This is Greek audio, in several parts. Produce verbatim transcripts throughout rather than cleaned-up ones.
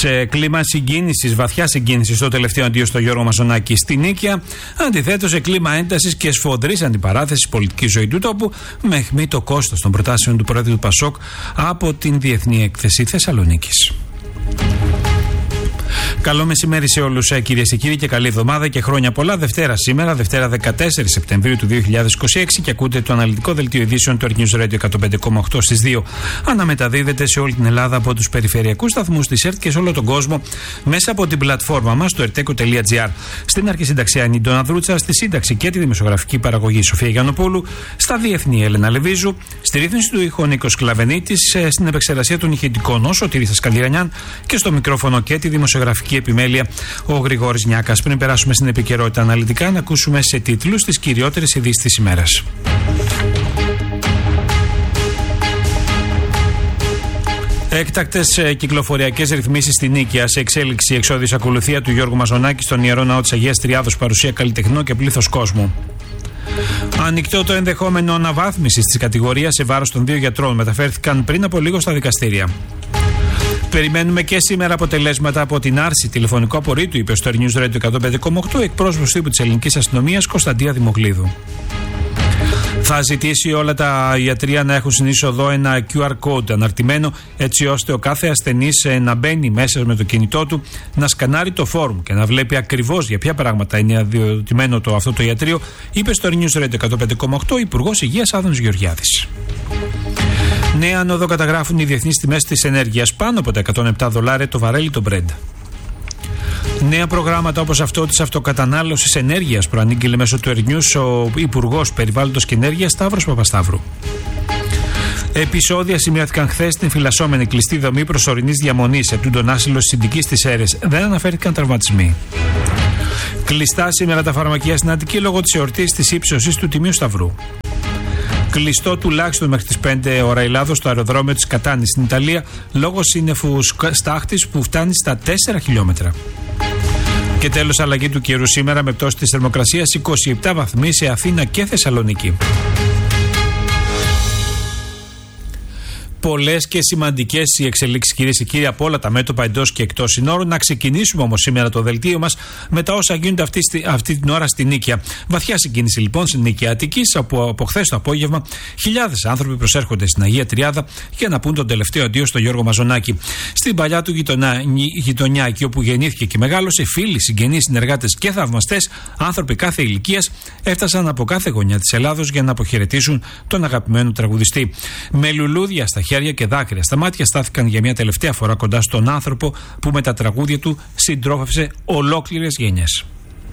Σε κλίμα συγκίνησης, βαθιά συγκίνησης, στο τελευταίο αντίο στο Γιώργο Μαζονάκη στη Νίκαια. Αντιθέτως, σε κλίμα έντασης και σφοδρής αντιπαράθεσης πολιτική ζωή του τόπου, με αιχμή το κόστος των προτάσεων του Προέδρου του Πασόκ από την Διεθνή Έκθεση Θεσσαλονίκης. Καλό μεσημέρι σε όλους, κυρίες και κύριοι, και καλή εβδομάδα και χρόνια πολλά. Δευτέρα σήμερα, Δευτέρα δεκατέσσερις Σεπτεμβρίου του δύο χιλιάδες είκοσι έξι, και ακούτε το αναλυτικό δελτίο ειδήσεων του Earth News Radio εκατόν πέντε κόμμα οκτώ στις δύο. Αναμεταδίδεται σε όλη την Ελλάδα από τους περιφερειακούς σταθμούς της ΕΡΤ και σε όλο τον κόσμο μέσα από την πλατφόρμα μας, το ερτέκο τελεία τζι άρ. Στην αρχισυνταξία Νίντονα Δρούτσα, στη σύνταξη και τη δημοσιογραφική παραγωγή Σοφία Γιαννοπούλου, στα διεθνή Έλενα Λεβίζου, στη ρύθμιση του ήχου Νίκος Κλαβενίτης, στην επεξεργασία των ηχητικών όσο Τυρίσας Καντιρανιάν και στο μικρόφωνο και τη δημοσιογραφική επιμέλεια ο Γρηγόρης Νιάκας. Πριν περάσουμε στην επικαιρότητα αναλυτικά, να ακούσουμε σε τίτλους τις κυριότερες ειδήσεις της ημέρας. Έκτακτες κυκλοφοριακές ρυθμίσεις στη Νίκαια, σε εξέλιξη εξόδης ακολουθία του Γιώργου Μαζονάκη στον Ιερό Ναό της Αγίας Τριάδος, παρουσία καλλιτεχνών και πλήθος κόσμου. Ανοιχτό το ενδεχόμενο αναβάθμισης της κατηγορίας σε βάρος των δύο γιατρών, μεταφέρθηκαν πριν από λίγο στα δικαστήρια. Περιμένουμε και σήμερα αποτελέσματα από την άρση τηλεφωνικού απορρίτου, είπε στο Earth News Radio εκατόν πέντε κόμμα οκτώ εκπρόσωπος τύπου της Ελληνικής Αστυνομίας Κωνσταντία Δημοκλίδου. Θα ζητήσει όλα τα ιατρεία να έχουν στην είσοδο ένα κιου αρ code αναρτημένο, έτσι ώστε ο κάθε ασθενής να μπαίνει μέσα με το κινητό του, να σκανάρει το φόρουμ και να βλέπει ακριβώς για ποια πράγματα είναι αδειοδοτημένο το, αυτό το ιατρείο, είπε στο Earth News Radio εκατόν πέντε κόμμα οκτώ Υπουργός Υγείας Άδωνης Γεωργιάδης. Νέα ανόδο καταγράφουν οι διεθνείς τιμές της ενέργειας, πάνω από τα εκατόν επτά δολάρια το βαρέλι το Brent. Νέα προγράμματα όπως αυτό της αυτοκατανάλωσης ενέργειας προανήγγειλε μέσω του Earth News ο Υπουργός Περιβάλλοντος και Ενέργειας Σταύρος Παπασταύρου. Επεισόδια σημειώθηκαν χθες στην φυλασσόμενη κλειστή δομή προσωρινής διαμονής ετούντων άσυλο της Ινδικής της Έρες. Δεν αναφέρθηκαν τραυματισμοί. Κλειστά σήμερα τα φαρμακεία στην Αττική λόγω της εορτής της ύψωσης του Τιμίου Σταυρού. Κλειστό τουλάχιστον μέχρι τις πέντε ώρα Ελλάδος στο αεροδρόμιο της Κατάνης στην Ιταλία λόγω σύννεφου στάχτης που φτάνει στα τέσσερα χιλιόμετρα. Και τέλος, αλλαγή του καιρού σήμερα με πτώση της θερμοκρασίας είκοσι επτά βαθμοί σε Αθήνα και Θεσσαλονίκη. Πολλές και σημαντικές οι εξελίξεις, κυρίες και κύριοι, από όλα τα μέτωπα εντός και εκτός συνόρων. Να ξεκινήσουμε όμως σήμερα το δελτίο μας με τα όσα γίνονται αυτή, αυτή την ώρα στη Νίκαια. Βαθιά συγκίνηση λοιπόν στην Νίκαια Αττικής. Από, από χθες το απόγευμα, χιλιάδες άνθρωποι προσέρχονται στην Αγία Τριάδα για να πούν τον τελευταίο αντίο στο Γιώργο Μαζονάκη. Στην παλιά του γειτονιά, γειτονιά, εκεί όπου γεννήθηκε και μεγάλωσε, φίλοι, συγγενείς, συνεργάτες και θαυμαστές, άνθρωποι κάθε ηλικίας, έφτασαν από κάθε γωνιά της Ελλάδος για να αποχαιρετήσουν τον αγαπημένο τραγουδιστή. Με λουλούδια στα χέρια και δάκρυα στα μάτια, στάθηκαν για μια τελευταία φορά κοντά στον άνθρωπο που με τα τραγούδια του συντρόφευσε ολόκληρες γενιές.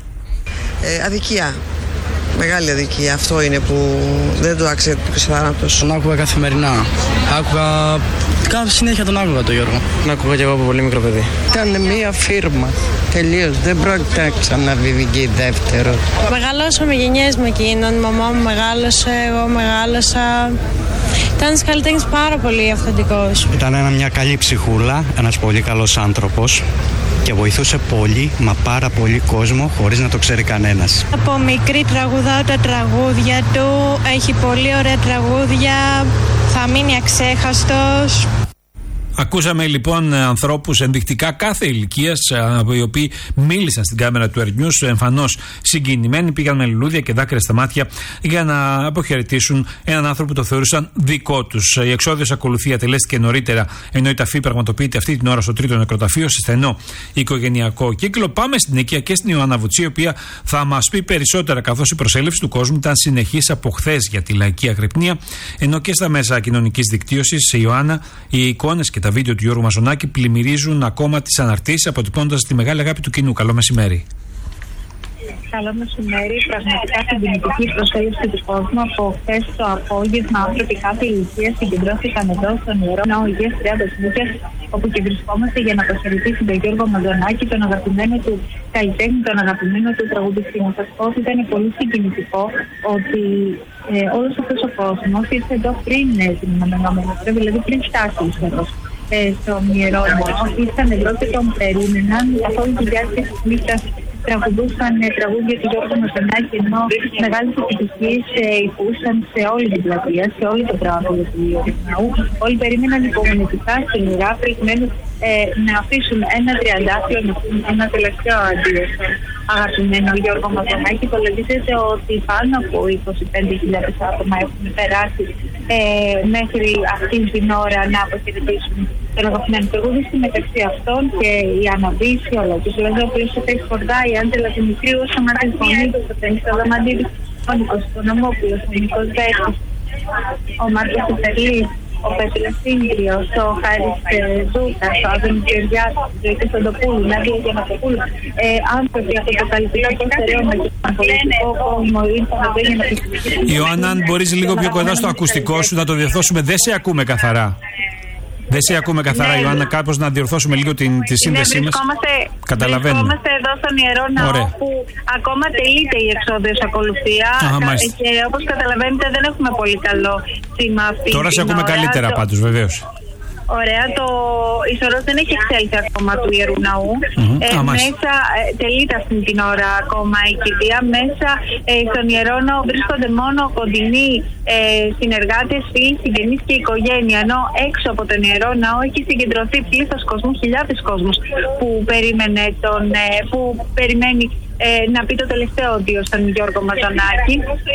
Ε, αδικία. Μεγάλη αδικία. Αυτό είναι που δεν το άξιζε το θάνατος. Τον άκουγα καθημερινά. Άκουγα. Κάπου συνέχεια τον άκουγα τον Γιώργο. Τον άκουγα και εγώ από πολύ μικρό παιδί. Ήταν μια φίρμα. Τελείως. Δεν πρόκειται να ξαναβγεί δεύτερο. Μεγαλώσαμε με γενιές με εκείνον. Η μαμά μου μεγάλωσε, εγώ μεγάλωσα. Ήταν ένας καλλιτέχνης πάρα πολύ αυθεντικός. Ήταν ένα, μια καλή ψυχούλα, ένας πολύ καλός άνθρωπος και βοηθούσε πολύ, μα πάρα πολύ κόσμο χωρίς να το ξέρει κανένας. Από μικρή τραγουδάω τα τραγούδια του, έχει πολύ ωραία τραγούδια, θα μείνει αξέχαστος. Ακούσαμε λοιπόν ανθρώπους ενδεικτικά κάθε ηλικίας, οι οποίοι μίλησαν στην κάμερα του Earth News, εμφανώς συγκινημένοι, πήγαν με λουλούδια και δάκρυα στα μάτια για να αποχαιρετήσουν έναν άνθρωπο που το θεωρούσαν δικό τους. Η εξόδιος ακολουθία τελέστηκε νωρίτερα, ενώ η ταφή πραγματοποιείται αυτή την ώρα στο τρίτο νεκροταφείο, σε στενό οικογενειακό κύκλο. Πάμε στην Νίκαια και στην Ιωάννα Βουτσή, η οποία θα μας πει περισσότερα, καθώς η προσέλευση του κόσμου ήταν συνεχής από χθες για τη λαϊκή αγρυπνία, ενώ και στα μέσα κοινωνικής δικτύωσης, η Ιωάννα, οι εικόνες και τα βίντεο του Γιώργου Μαζονάκη πλημμυρίζουν ακόμα τις αναρτήσεις, αποτυπώνοντας τη μεγάλη αγάπη του κοινού. Καλό μεσημέρι. Καλό μεσημέρι. Πραγματικά συγκινητική προσέλευση του κόσμου. Από χθες το απόγευμα, άνθρωποι κάθε ηλικία συγκεντρώθηκαν εδώ στον Ιερό Ναό Αγίας Τριάδος Νίκαιας, όπου και βρισκόμαστε για να αποχαιρετήσουν τον Γιώργο Μαζονάκη, τον αγαπημένο του καλλιτέχνη, τον αγαπημένο του τραγουδιστή. Να σας πω ότι ήταν πολύ συγκινητικό ότι ε, όλος αυτός ο κόσμος ήρθε εδώ πριν ε, την αναμενόμενη, δηλαδή πριν φτάσει ίσως. στον Ιερό Ναό, ήρθαν εδώ και τον περίμεναν καθ' όλη τη διάρκεια της νύχτας τραγουδούσαν τραγούδια του Γιώργου Μαζονάκη, ενώ μεγάλες επιτυχίες υπούσαν σε όλη την πλατεία, σε όλο το τράγουδο του Ιεροναού. Όλοι περίμεναν υπομονετικά στην ουρά προκειμένου ε, να αφήσουν ένα τριαντάφυλλο, να αφήσουν ένα τελευταίο αντίο στον αγαπημένο Γιώργο Μαζονάκη. Υπολογίζεται ότι πάνω από είκοσι πέντε χιλιάδες άτομα έχουν περάσει ε, μέχρι αυτή την ώρα να αποχαιρετήσουν τον αγαπημένο τραγουδιστή. Μεταξύ αυτών και η Αναβίση, ο Λόκης Λαζόπουλος, ο Θέης Φορδά, η Άντζελα Δημητρίου, ο Σαμάρης Φωνίδος, ο Τένις Αδαμαντίδης, ο Νίκος Οικονομόπουλος, ο Νίκος Βέρτης, ο Μάρκος Εφερλής, ο Πέτρος Σύγκριος, ο Χάρης Ζούκας, ο Άδωνης Γεωργιάδης, ο Ζωήτης Σαντοπούλου, η Νάντια Γιαννακοπούλου, άνθρωποι από το καλλιτεχνικό στερέωμα και τον πολιτικό κόσμο ήρθαν εδώ για να επιστημίσουν. Ιωάννα, αν μπορείς λίγο πιο κοντά στο ακουστικό σου να το διορθώσουμε, δεν σε ακούμε καθαρά. Δεν σε ακούμε καθαρά, ναι, Ιωάννα, κάπως να διορθώσουμε λίγο την, τη σύνδεσή μας. Καταλαβαίνουμε. Βρισκόμαστε εδώ στον Ιερό Ναό που ακόμα τελείται η εξόδιος ακολουθία. Κα, και όπως καταλαβαίνετε δεν έχουμε πολύ καλό σήμα αυτή. Τώρα σε ακούμε ώρα, καλύτερα το... πάντως, βεβαίως. Ωραία, το ισορρός δεν έχει εξέλθει ακόμα του Ιερού Ναού. Mm-hmm. Ε, ah, μέσα, ε, τελείται αυτή την ώρα ακόμα η κηδεία. Μέσα ε, στον Ιερό Ναό βρίσκονται μόνο κοντινοί ε, συνεργάτες, φίλοι, συγγενείς και οικογένεια. Ενώ έξω από τον Ιερό Ναό έχει συγκεντρωθεί πλήθος κόσμου, χιλιάδες κόσμους που, περίμενε τον, ε, που περιμένει Ε, να πει το τελευταίο οδείο στον Γιώργο Μαζονάκη.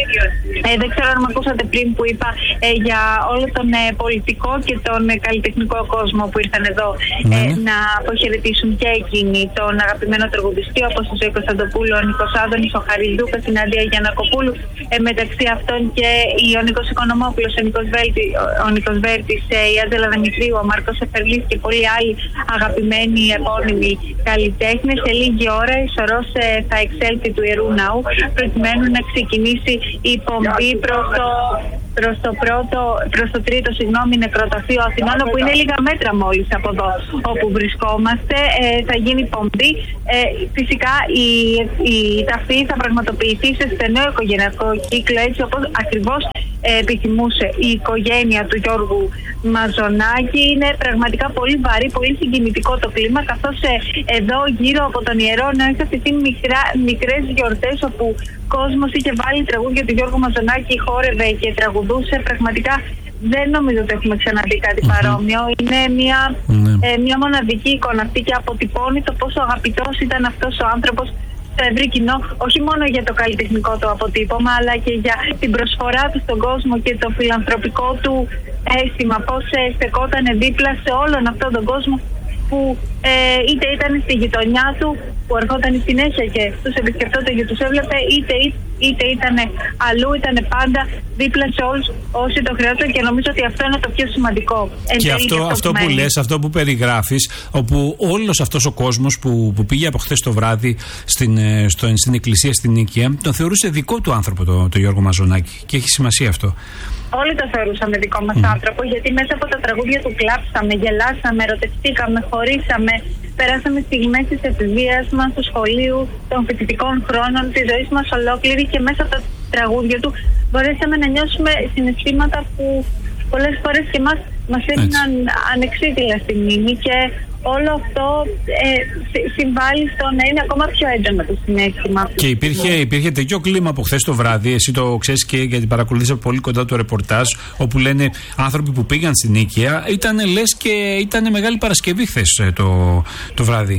Ε, δεν ξέρω αν με ακούσατε πριν που είπα ε, για όλο τον ε, πολιτικό και τον ε, καλλιτεχνικό κόσμο που ήρθαν εδώ ε, mm. να αποχαιρετήσουν και εκείνοι τον αγαπημένο τραγουδιστή, όπως ο Ζωή Κωνσταντοπούλου, ο Νίκος Άδωνης, ο Χαρής Δούκας, η Νάντια Γιαννακοπούλου, ε, μεταξύ αυτών και ο Νίκος Οικονομόπουλος, ο Νίκος Βέρτης, ο Νίκος Βέρτης ε, η Άντζελα Δημητρίου, ο Μάρκος Εφερλής και πολλοί άλλοι αγαπημένοι επώνυμοι καλλιτέχνες. Σε λίγη ώρα η σωρός ε, θα εξέλθει του Ιερού Ναού προκειμένου να ξεκινήσει η πομπή προς το, προς το, πρώτο, προς το τρίτο συγγνώμη, νεκροταφείο Αθηνών, όπου είναι λίγα μέτρα μόλις από εδώ όπου βρισκόμαστε. Ε, θα γίνει πομπή. Ε, φυσικά η, η ταφή θα πραγματοποιηθεί σε στενό οικογενειακό κύκλο, έτσι όπως ακριβώς επιθυμούσε η οικογένεια του Γιώργου Μαζονάκη. Είναι πραγματικά πολύ βαρύ, πολύ συγκινητικό το κλίμα, καθώς ε, εδώ γύρω από τον Ιερό Ναό είχα στηθεί μικρές γιορτές όπου κόσμος είχε βάλει τραγούδια του Γιώργου Μαζονάκη, χόρευε και τραγουδούσε. Πραγματικά δεν νομίζω ότι έχουμε ξαναδεί κάτι mm-hmm. παρόμοιο. Είναι μια, mm-hmm. ε, μια μοναδική εικόνα αυτή και αποτυπώνει το πόσο αγαπητός ήταν αυτός ο άνθρωπος στο ευρύ κοινό, όχι μόνο για το καλλιτεχνικό του αποτύπωμα, αλλά και για την προσφορά του στον κόσμο και το φιλανθρωπικό του αίσθημα. Πώς ε, στεκόταν δίπλα σε όλον αυτόν τον κόσμο που ε, είτε ήταν στη γειτονιά του, που ερχόταν συνέχεια και τους επισκεφτόταν και τους έβλεπε, είτε, είτε ήταν αλλού, ήταν πάντα δίπλα σε όλους όσοι το χρειάζονταν, και νομίζω ότι αυτό είναι το πιο σημαντικό. Και αυτό, αυτό, αυτό που λες, αυτό που περιγράφεις, όπου όλος αυτός ο κόσμος που, που πήγε από χθες το βράδυ στην, στο, στην εκκλησία στην Νίκαια, τον θεωρούσε δικό του άνθρωπο το, το Γιώργο Μαζονάκη, και έχει σημασία αυτό. Όλοι το θεωρούσαμε δικό μας mm. άνθρωπο, γιατί μέσα από τα τραγούδια του κλάψαμε, γελάσαμε, ερωτευτήκαμε, χωρίσαμε, περάσαμε στιγμές της εφηβείας μας, του σχολείου, των φοιτητικών χρόνων, της ζωής μας ολόκληρη, και μέσα από τα τραγούδια του μπορέσαμε να νιώσουμε συναισθήματα που πολλές φορές και εμάς μας έμειναν ανεξίτηλα στη μνήμη, και όλο αυτό ε, συμβάλλει στο να είναι ακόμα πιο έντονο το συναίσθημα. Και υπήρχε, υπήρχε τέτοιο κλίμα από χθες το βράδυ, εσύ το ξέρεις και γιατί παρακολουθείς από πολύ κοντά το ρεπορτάζ, όπου λένε άνθρωποι που πήγαν στην Νίκαια, ήταν λες και ήταν Μεγάλη Παρασκευή χθες το, το βράδυ.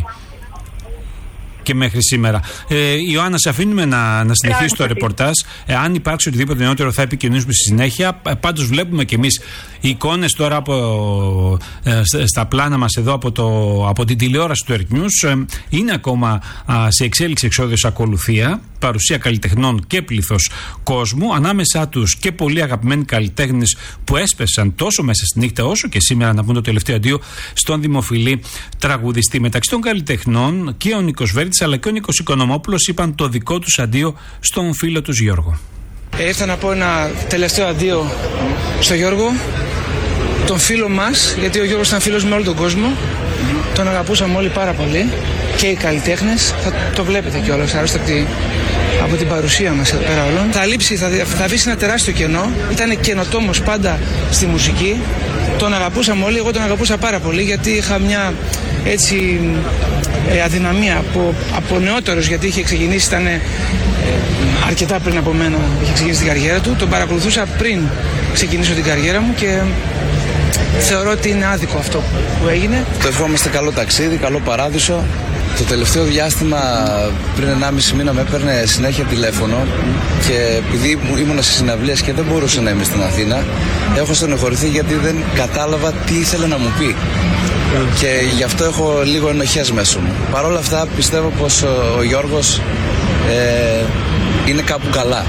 Και μέχρι σήμερα. Ε, Ιωάννα, σε αφήνουμε να, να συνεχίσει το ρεπορτάζ. Ε, αν υπάρξει οτιδήποτε νεότερο, θα επικοινωνήσουμε στη συνέχεια. Ε, πάντως, βλέπουμε κι εμείς εικόνες τώρα από, ε, στα πλάνα μας εδώ από, το, από την τηλεόραση του Earth News. Ε, είναι ακόμα α, σε εξέλιξη εξόδιος ακολουθία. Παρουσία καλλιτεχνών και πλήθος κόσμου. Ανάμεσά τους και πολλοί αγαπημένοι καλλιτέχνες που έσπεσαν τόσο μέσα στη νύχτα, όσο και σήμερα να πούμε το τελευταίο αντίο στον δημοφιλή τραγουδιστή. Μεταξύ των καλλιτεχνών και ο Νίκος Βέρτης αλλά και ο Νίκος Οικονομόπουλος είπαν το δικό τους αντίο στον φίλο τους Γιώργο. Ήρθα να πω ένα τελευταίο αντίο στο Γιώργο, τον φίλο μας, γιατί ο Γιώργος ήταν φίλος με όλο τον κόσμο. Τον αγαπούσαμε όλοι πάρα πολύ, και οι καλλιτέχνες. Θα το βλέπετε κιόλας, άλλωστε από την παρουσία μας εδώ πέρα όλων. Θα λείψει, θα, θα αφήσει ένα τεράστιο κενό. Ήταν καινοτόμος πάντα στη μουσική. Τον αγαπούσαμε όλοι, εγώ τον αγαπούσα πάρα πολύ, γιατί είχα μια έτσι ε, αδυναμία από, από νεότερος, γιατί είχε ξεκινήσει, ήταν ε, αρκετά πριν από μένα, είχε ξεκινήσει την καριέρα του. Τον παρακολουθούσα πριν ξεκινήσω την καριέρα μου και θεωρώ ότι είναι άδικο αυτό που έγινε. Το ευχόμαστε καλό ταξίδι, καλό παράδεισο. Το τελευταίο διάστημα, πριν ενάμιση μήνα, με έπαιρνε συνέχεια τηλέφωνο και επειδή ήμουν σε συναυλίες και δεν μπορούσα να είμαι στην Αθήνα, έχω στενοχωρηθεί γιατί δεν κατάλαβα τι ήθελε να μου πει. Και γι' αυτό έχω λίγο ενοχές μέσα μου. Παρ' όλα αυτά πιστεύω πως ο Γιώργος ε, είναι κάπου καλά.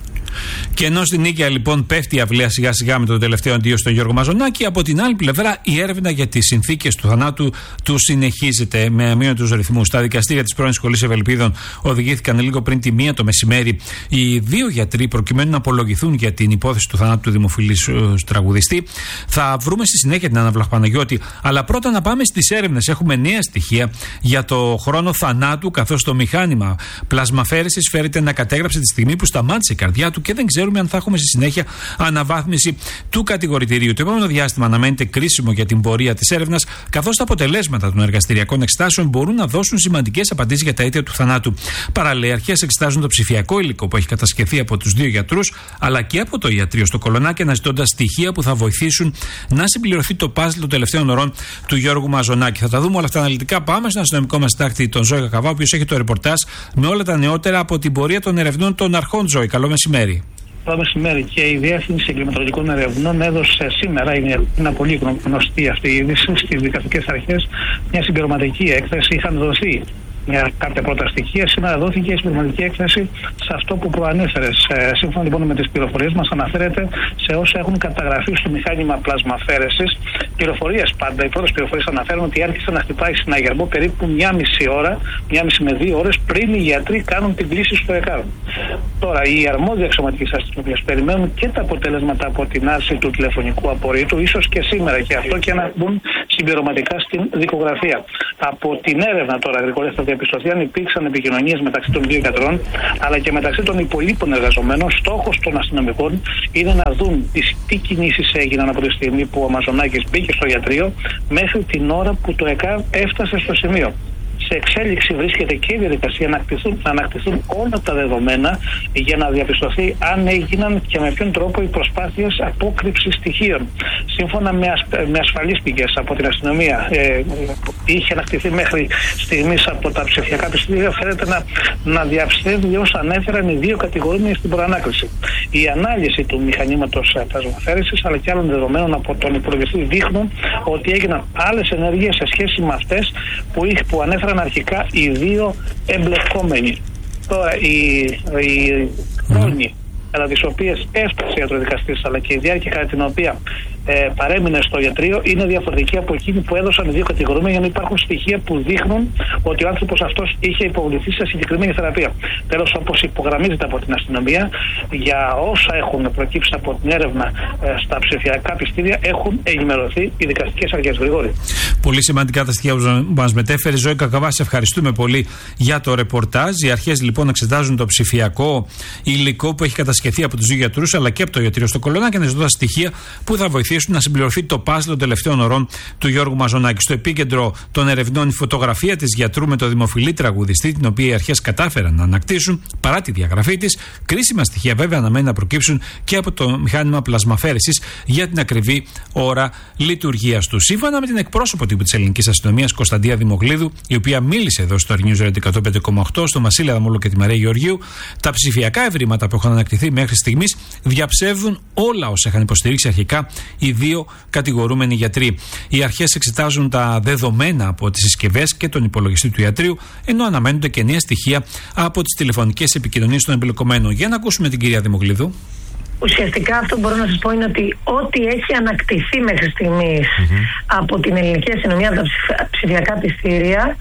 Και ενώ στην Νίκαια λοιπόν πέφτει η αυλαία σιγά σιγά με το τελευταίο αντίο στον Γιώργο Μαζονάκη, από την άλλη πλευρά η έρευνα για τις συνθήκες του θανάτου του συνεχίζεται με αμύωτους ρυθμούς. Τα δικαστήρια της πρώην Σχολής Ευελπίδων οδηγήθηκαν λίγο πριν τη μία το μεσημέρι οι δύο γιατροί προκειμένου να απολογηθούν για την υπόθεση του θανάτου του δημοφιλής τραγουδιστή. Θα βρούμε στη συνέχεια την Άννα Βλαχπαναγιώτη, αλλά πρώτα να πάμε στις έρευνες. Έχουμε νέα στοιχεία για το χρόνο θανάτου, καθώς το μηχάνημα πλασμαφέρεσης φέρεται να κατέγραψε τη στιγμή που σταμάτησε η καρδιά του και δεν ξέρουμε αν θα έχουμε στη συνέχεια αναβάθμιση του κατηγορητηρίου. Το επόμενο διάστημα αναμένεται κρίσιμο για την πορεία της έρευνας, καθώς τα αποτελέσματα των εργαστηριακών εξετάσεων μπορούν να δώσουν σημαντικές απαντήσεις για τα αίτια του θανάτου. Παράλληλα, οι αρχές εξετάζουν το ψηφιακό υλικό που έχει κατασκευθεί από τους δύο γιατρούς, αλλά και από το ιατρείο στο Κολονάκι, αναζητώντας στοιχεία που θα βοηθήσουν να συμπληρωθεί το παζλ των τελευταίων ωρών του Γιώργου Μαζονάκη. Θα τα δούμε όλα αυτά αναλυτικά. Πάμε στον αστυνομικό μας συντάκτη, τον Ζώη Κακαβά, ο οποίος έχει το ρεπορτάζ με όλα τα νεότερα από την πορεία των ερευνών των αρχών. Ζώη, καλό μεσημέρι. Το μεσημέρι και η Διεύθυνση Εγκληματολογικών Ερευνών έδωσε σήμερα, είναι μια πολύ γνωστή αυτή η είδηση, στις δικαστικές αρχές μια συμπληρωματική έκθεση. Είχαν δοθεί μια κάποια πρώτα στοιχεία. Σήμερα δόθηκε η συμπληρωματική έκθεση σε αυτό που προανέφερες. Ε, σύμφωνα λοιπόν με τις πληροφορίες μας, αναφέρεται σε όσα έχουν καταγραφεί στο μηχάνημα πλασμαφέρεσης. Πληροφορίες πάντα, οι πρώτες πληροφορίες αναφέρουν ότι άρχισε να χτυπάει συναγερμό περίπου μία μισή ώρα, μία μισή με δύο ώρες πριν οι γιατροί κάνουν την κλήση στο ΕΚΑΒ. Τώρα, οι αρμόδιοι αξιωματικοί αστυνομίες περιμένουν και τα αποτελέσματα από την άρση του τηλεφωνικού απορρίτου, ίσως και σήμερα και αυτό, και να μπουν συμπληρωματικά στην δικογραφία. Από την έρευνα τώρα, γρήγορα θα διαπιστωθεί αν υπήρξαν επικοινωνίες μεταξύ των δύο γιατρών, αλλά και μεταξύ των υπολείπων εργαζομένων. Στόχος των αστυνομικών είναι να δουν τις, τι κινήσεις έγιναν από τη στιγμή που ο Μαζονάκης μπήκε στο ιατρείο μέχρι την ώρα που το ΕΚΑΒ έφτασε στο σημείο. Σε εξέλιξη βρίσκεται και η διαδικασία να ανακτηθούν, να ανακτηθούν όλα τα δεδομένα για να διαπιστωθεί αν έγιναν και με ποιον τρόπο οι προσπάθειες απόκρυψης στοιχείων. Σύμφωνα με, ασ, με ασφαλείς πηγές από την αστυνομία, ε, είχε ανακτηθεί μέχρι στιγμής από τα ψηφιακά πιστήρια, φαίνεται να, να διαψεύδει όσα ανέφεραν οι δύο κατηγορούμενοι στην προανάκριση. Η ανάλυση του μηχανήματος πλασμαφέρεσης αλλά και άλλων δεδομένων από τον υπολογιστή δείχνουν ότι έγιναν άλλες ενέργειες σε σχέση με αυτές που, που ανέφεραν αρχικά οι δύο εμπλεκόμενοι. Τώρα οι, οι χρόνοι κατά τις οποίες έφτασε ο ιατροδικαστής αλλά και η διάρκεια κατά την οποία ε, παρέμεινε στο ιατρείο είναι διαφορετική από εκείνη που έδωσαν οι δύο κατηγορούμενοι, για να υπάρχουν στοιχεία που δείχνουν ότι ο άνθρωπος αυτός είχε υποβληθεί σε συγκεκριμένη θεραπεία. Τέλος, όπως υπογραμμίζεται από την αστυνομία, για όσα έχουν προκύψει από την έρευνα ε, στα ψηφιακά πιστήρια έχουν ενημερωθεί οι δικαστικές αρχές. Γρηγόρη. Πολύ σημαντικά τα στοιχεία που μας μετέφερε. Ζώη Κακαβά, σε ευχαριστούμε πολύ για το ρεπορτάζ. Οι αρχές λοιπόν εξετάζουν το ψηφιακό υλικό που έχει κατασκευθεί από τους δύο γιατρούς αλλά και από το ιατρείο στο Κολονάκι, αναζητώντας στοιχεία που θα βοηθήσουν να συμπληρωθεί το παζλ των τελευταίων ωρών του Γιώργου Μαζονάκη. Στο επίκεντρο των ερευνών η φωτογραφία της γιατρού με το δημοφιλή τραγουδιστή, την οποία οι αρχές κατάφεραν να ανακτήσουν παρά τη διαγραφή της. Κρίσιμα στοιχεία βέβαια αναμένει να προκύψουν και από το μηχάνημα πλασμαφέρεσης για την ακριβή ώρα λειτουργίας του. Σύμφωνα με την εκπρόσωπο τύπου της ελληνικής αστυνομίας, Κωνσταντία Δημογλίδου, η οποία μίλησε εδώ στο News Radio εκατόν πέντε κόμμα οκτώ, στο Μασίλη Αδαμόλο και τη Μαρία Γεωργίου, τα ψηφιακά ευρήματα που έχουν ανακτηθεί μέχρι στιγμής διαψεύδουν όλα όσα είχαν υποστηρίξει αρχικά οι δύο κατηγορούμενοι γιατροί. Οι αρχές εξετάζουν τα δεδομένα από τις συσκευές και τον υπολογιστή του ιατρείου, ενώ αναμένονται και νέα στοιχεία από τις τηλεφωνικές επικοινωνίες των εμπλεκομένων. Για να ακούσουμε την κυρία Δημογλίδου. Ουσιαστικά αυτό μπορώ να σας πω είναι ότι ό,τι έχει ανακτηθεί μέχρι στιγμής mm-hmm. από την ελληνική αστυνομία, από τα ψηφιακά πιστήρια,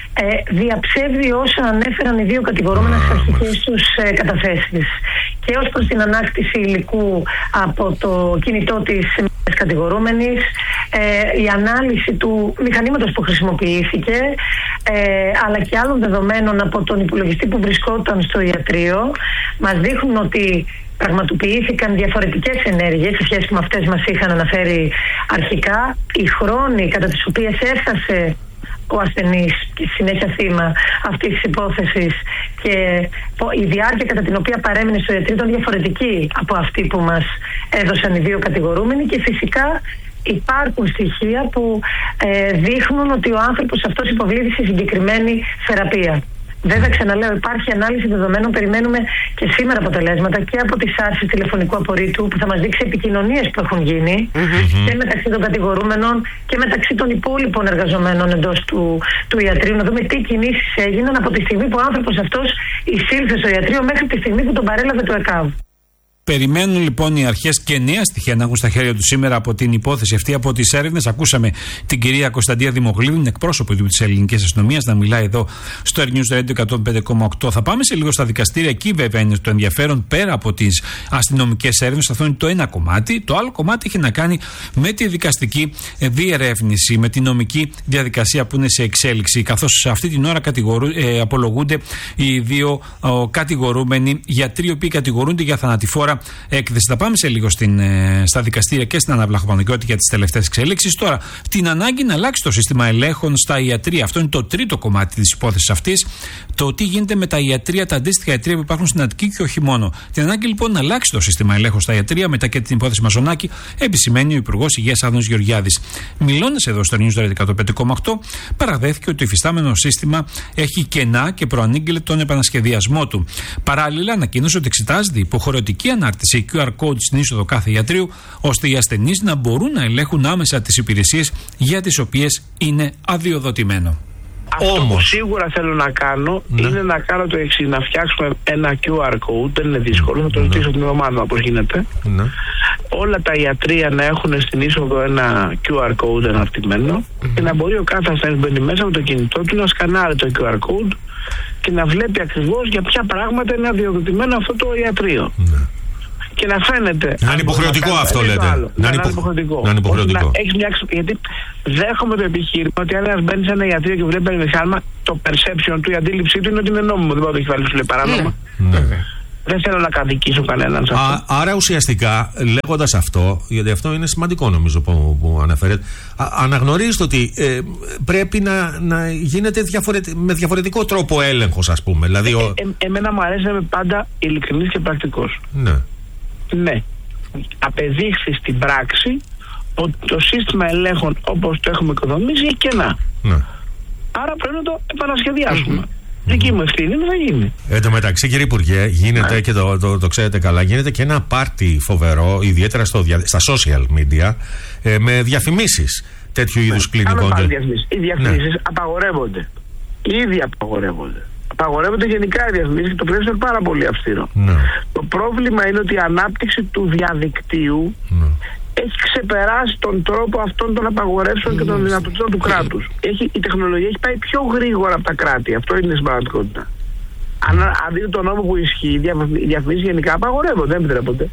ε, διαψεύδει όσα ανέφεραν οι δύο κατηγορούμενα στις αρχικές τους ε, καταθέσεις. Και ως προς την ανάκτηση υλικού από το κινητό της κατηγορούμενης, ε, η ανάλυση του μηχανήματος που χρησιμοποιήθηκε, ε, αλλά και άλλων δεδομένων από τον υπολογιστή που βρισκόταν στο ιατρείο, μας δείχνουν ότι πραγματοποιήθηκαν διαφορετικές ενέργειες σε σχέση με αυτές μας είχαν αναφέρει αρχικά. Οι χρόνοι κατά τις οποίες έφτασε ο ασθενής και συνέχεια θύμα αυτής της υπόθεσης και η διάρκεια κατά την οποία παρέμεινε στο ιατρείο ήταν διαφορετική από αυτή που μας έδωσαν οι δύο κατηγορούμενοι, και φυσικά υπάρχουν στοιχεία που ε, δείχνουν ότι ο άνθρωπος αυτός υποβλήθη σε συγκεκριμένη θεραπεία. Βέβαια, ξαναλέω, υπάρχει ανάλυση δεδομένων. Περιμένουμε και σήμερα αποτελέσματα και από τις άρσεις τηλεφωνικού απορρίτου που θα μας δείξει επικοινωνίες που έχουν γίνει mm-hmm. και μεταξύ των κατηγορούμενων και μεταξύ των υπόλοιπων εργαζομένων εντός του, του ιατρείου. Να δούμε τι κινήσεις έγιναν από τη στιγμή που ο άνθρωπος αυτός εισήλθε στο ιατρείο μέχρι τη στιγμή που τον παρέλαβε το ΕΚΑΒ. Περιμένουν λοιπόν οι αρχές και νέα στοιχεία να έχουν στα χέρια του σήμερα από την υπόθεση αυτή, από τις έρευνες. Ακούσαμε την κυρία Κωνσταντία Δημογλίδου, εκπρόσωπο της ελληνικής αστυνομίας, να μιλάει εδώ στο Air News Radio εκατόν πέντε κόμμα οκτώ. Θα πάμε σε λίγο στα δικαστήρια. Εκεί βέβαια είναι το ενδιαφέρον, πέρα από τις αστυνομικές έρευνες. Αυτό είναι το ένα κομμάτι. Το άλλο κομμάτι έχει να κάνει με τη δικαστική διερεύνηση, με τη νομική διαδικασία που είναι σε εξέλιξη. Καθώς σε αυτή την ώρα ε, απολογούνται οι δύο ο, κατηγορούμενοι γιατροί, οι οποίοι κατηγορούνται για θανατηφόρα έκθεση. Θα πάμε σε λίγο στην, ε, στα δικαστήρια και στην Ανna Βλαχοπαναγιώτη για τις τελευταίες εξελίξεις. Τώρα, την ανάγκη να αλλάξει το σύστημα ελέγχων στα ιατρεία. Αυτό είναι το τρίτο κομμάτι της υπόθεσης αυτής. Το τι γίνεται με τα ιατρεία, τα αντίστοιχα ιατρεία που υπάρχουν στην Αττική και όχι μόνο. Την ανάγκη λοιπόν να αλλάξει το σύστημα ελέγχων στα ιατρεία μετά και την υπόθεση Μαζονάκη, επισημαίνει ο Υπουργός Υγείας Άδωνης Γεωργιάδης. Μιλώντας εδώ στο News εκατόν πέντε κόμμα οκτώ, παραδέχθηκε ότι το υφιστάμενο σύστημα έχει κενά και προανήγγειλε τον επανασχεδιασμό του. Παράλληλα, ανακοίνωσε ότι εξετάζεται υποχρεωτική ανάρτηση κιου αρ code στην είσοδο κάθε ιατρείου, ώστε οι ασθενείς να μπορούν να ελέγχουν άμεσα τις υπηρεσίες για τις οποίες είναι αδειοδοτημένο. Αυτό Όμως. που σίγουρα θέλω να κάνω ναι. είναι να κάνω το εξής, να φτιάξουμε ένα κιου αρ code, δεν είναι δύσκολο, θα το ρωτήσω ναι. την ομάδα πώς γίνεται. Ναι. Όλα τα ιατρεία να έχουν στην είσοδο ένα κιου αρ code αναρτημένο mm-hmm. και να μπορεί ο κάθε ασθενής μπαίνει μέσα με το κινητό του να σκανάρει το κιου αρ code και να βλέπει ακριβώς για ποια πράγματα είναι αδειοδοτημένο αυτό το ιατρείο. Ναι. Και να φαίνεται. Να είναι υποχρεωτικό να αυτό, λέτε. Να, να είναι υποχρεωτικό. Να είναι υποχρεωτικό. Να έχεις μια... Γιατί δέχομαι το επιχείρημα ότι αν ένα μπαίνει σε ένα ιατρείο και βλέπει ένα μηχάνημα, το perception του, η αντίληψή του είναι ότι είναι νόμιμο. Δεν μπορεί να το έχει βάλει, σου λέει παράνομα. Ναι. Ναι. Δεν θέλω να κατοικήσω κανέναν σε αυτό. Α, άρα ουσιαστικά, λέγοντας αυτό, γιατί αυτό είναι σημαντικό νομίζω που, που αναφέρετε, α, αναγνωρίζετε ότι ε, πρέπει να, να γίνεται διαφορετι... με διαφορετικό τρόπο έλεγχος, ας πούμε. Δηλαδή, ο... ε, ε, εμένα μου αρέσει να είμαι πάντα ειλικρινής και πρακτικός. Ναι. Ναι, απεδείχθη στην πράξη ότι το σύστημα ελέγχων όπως το έχουμε οικοδομήσει έχει κενά. Ναι. Άρα πρέπει να το επανασχεδιάσουμε. Mm-hmm. Δική μου ευθύνη είναι να γίνει. Εν τω μεταξύ, κύριε Υπουργέ, γίνεται ναι. και το, το, το ξέρετε καλά, γίνεται και ένα πάρτι φοβερό, ιδιαίτερα στο, στα social media, ε, με διαφημίσεις τέτοιου ναι. είδους κλινικών. Οι διαφημίσεις ναι. απαγορεύονται. Ήδη απαγορεύονται. Απαγορεύονται γενικά οι διαφημίσεις και το πλαίσιο είναι πάρα πολύ αυστηρό. Ναι. Το πρόβλημα είναι ότι η ανάπτυξη του διαδικτύου ναι. έχει ξεπεράσει τον τρόπο αυτών των απαγορεύσεων ναι. και των δυνατοτήτων του κράτους. Έχει, η τεχνολογία έχει πάει πιο γρήγορα από τα κράτη. Αυτό είναι η πραγματικότητα. Αν, αν δείτε τον νόμο που ισχύει, οι διαφημίσεις γενικά απαγορεύονται, δεν επιτρέπονται.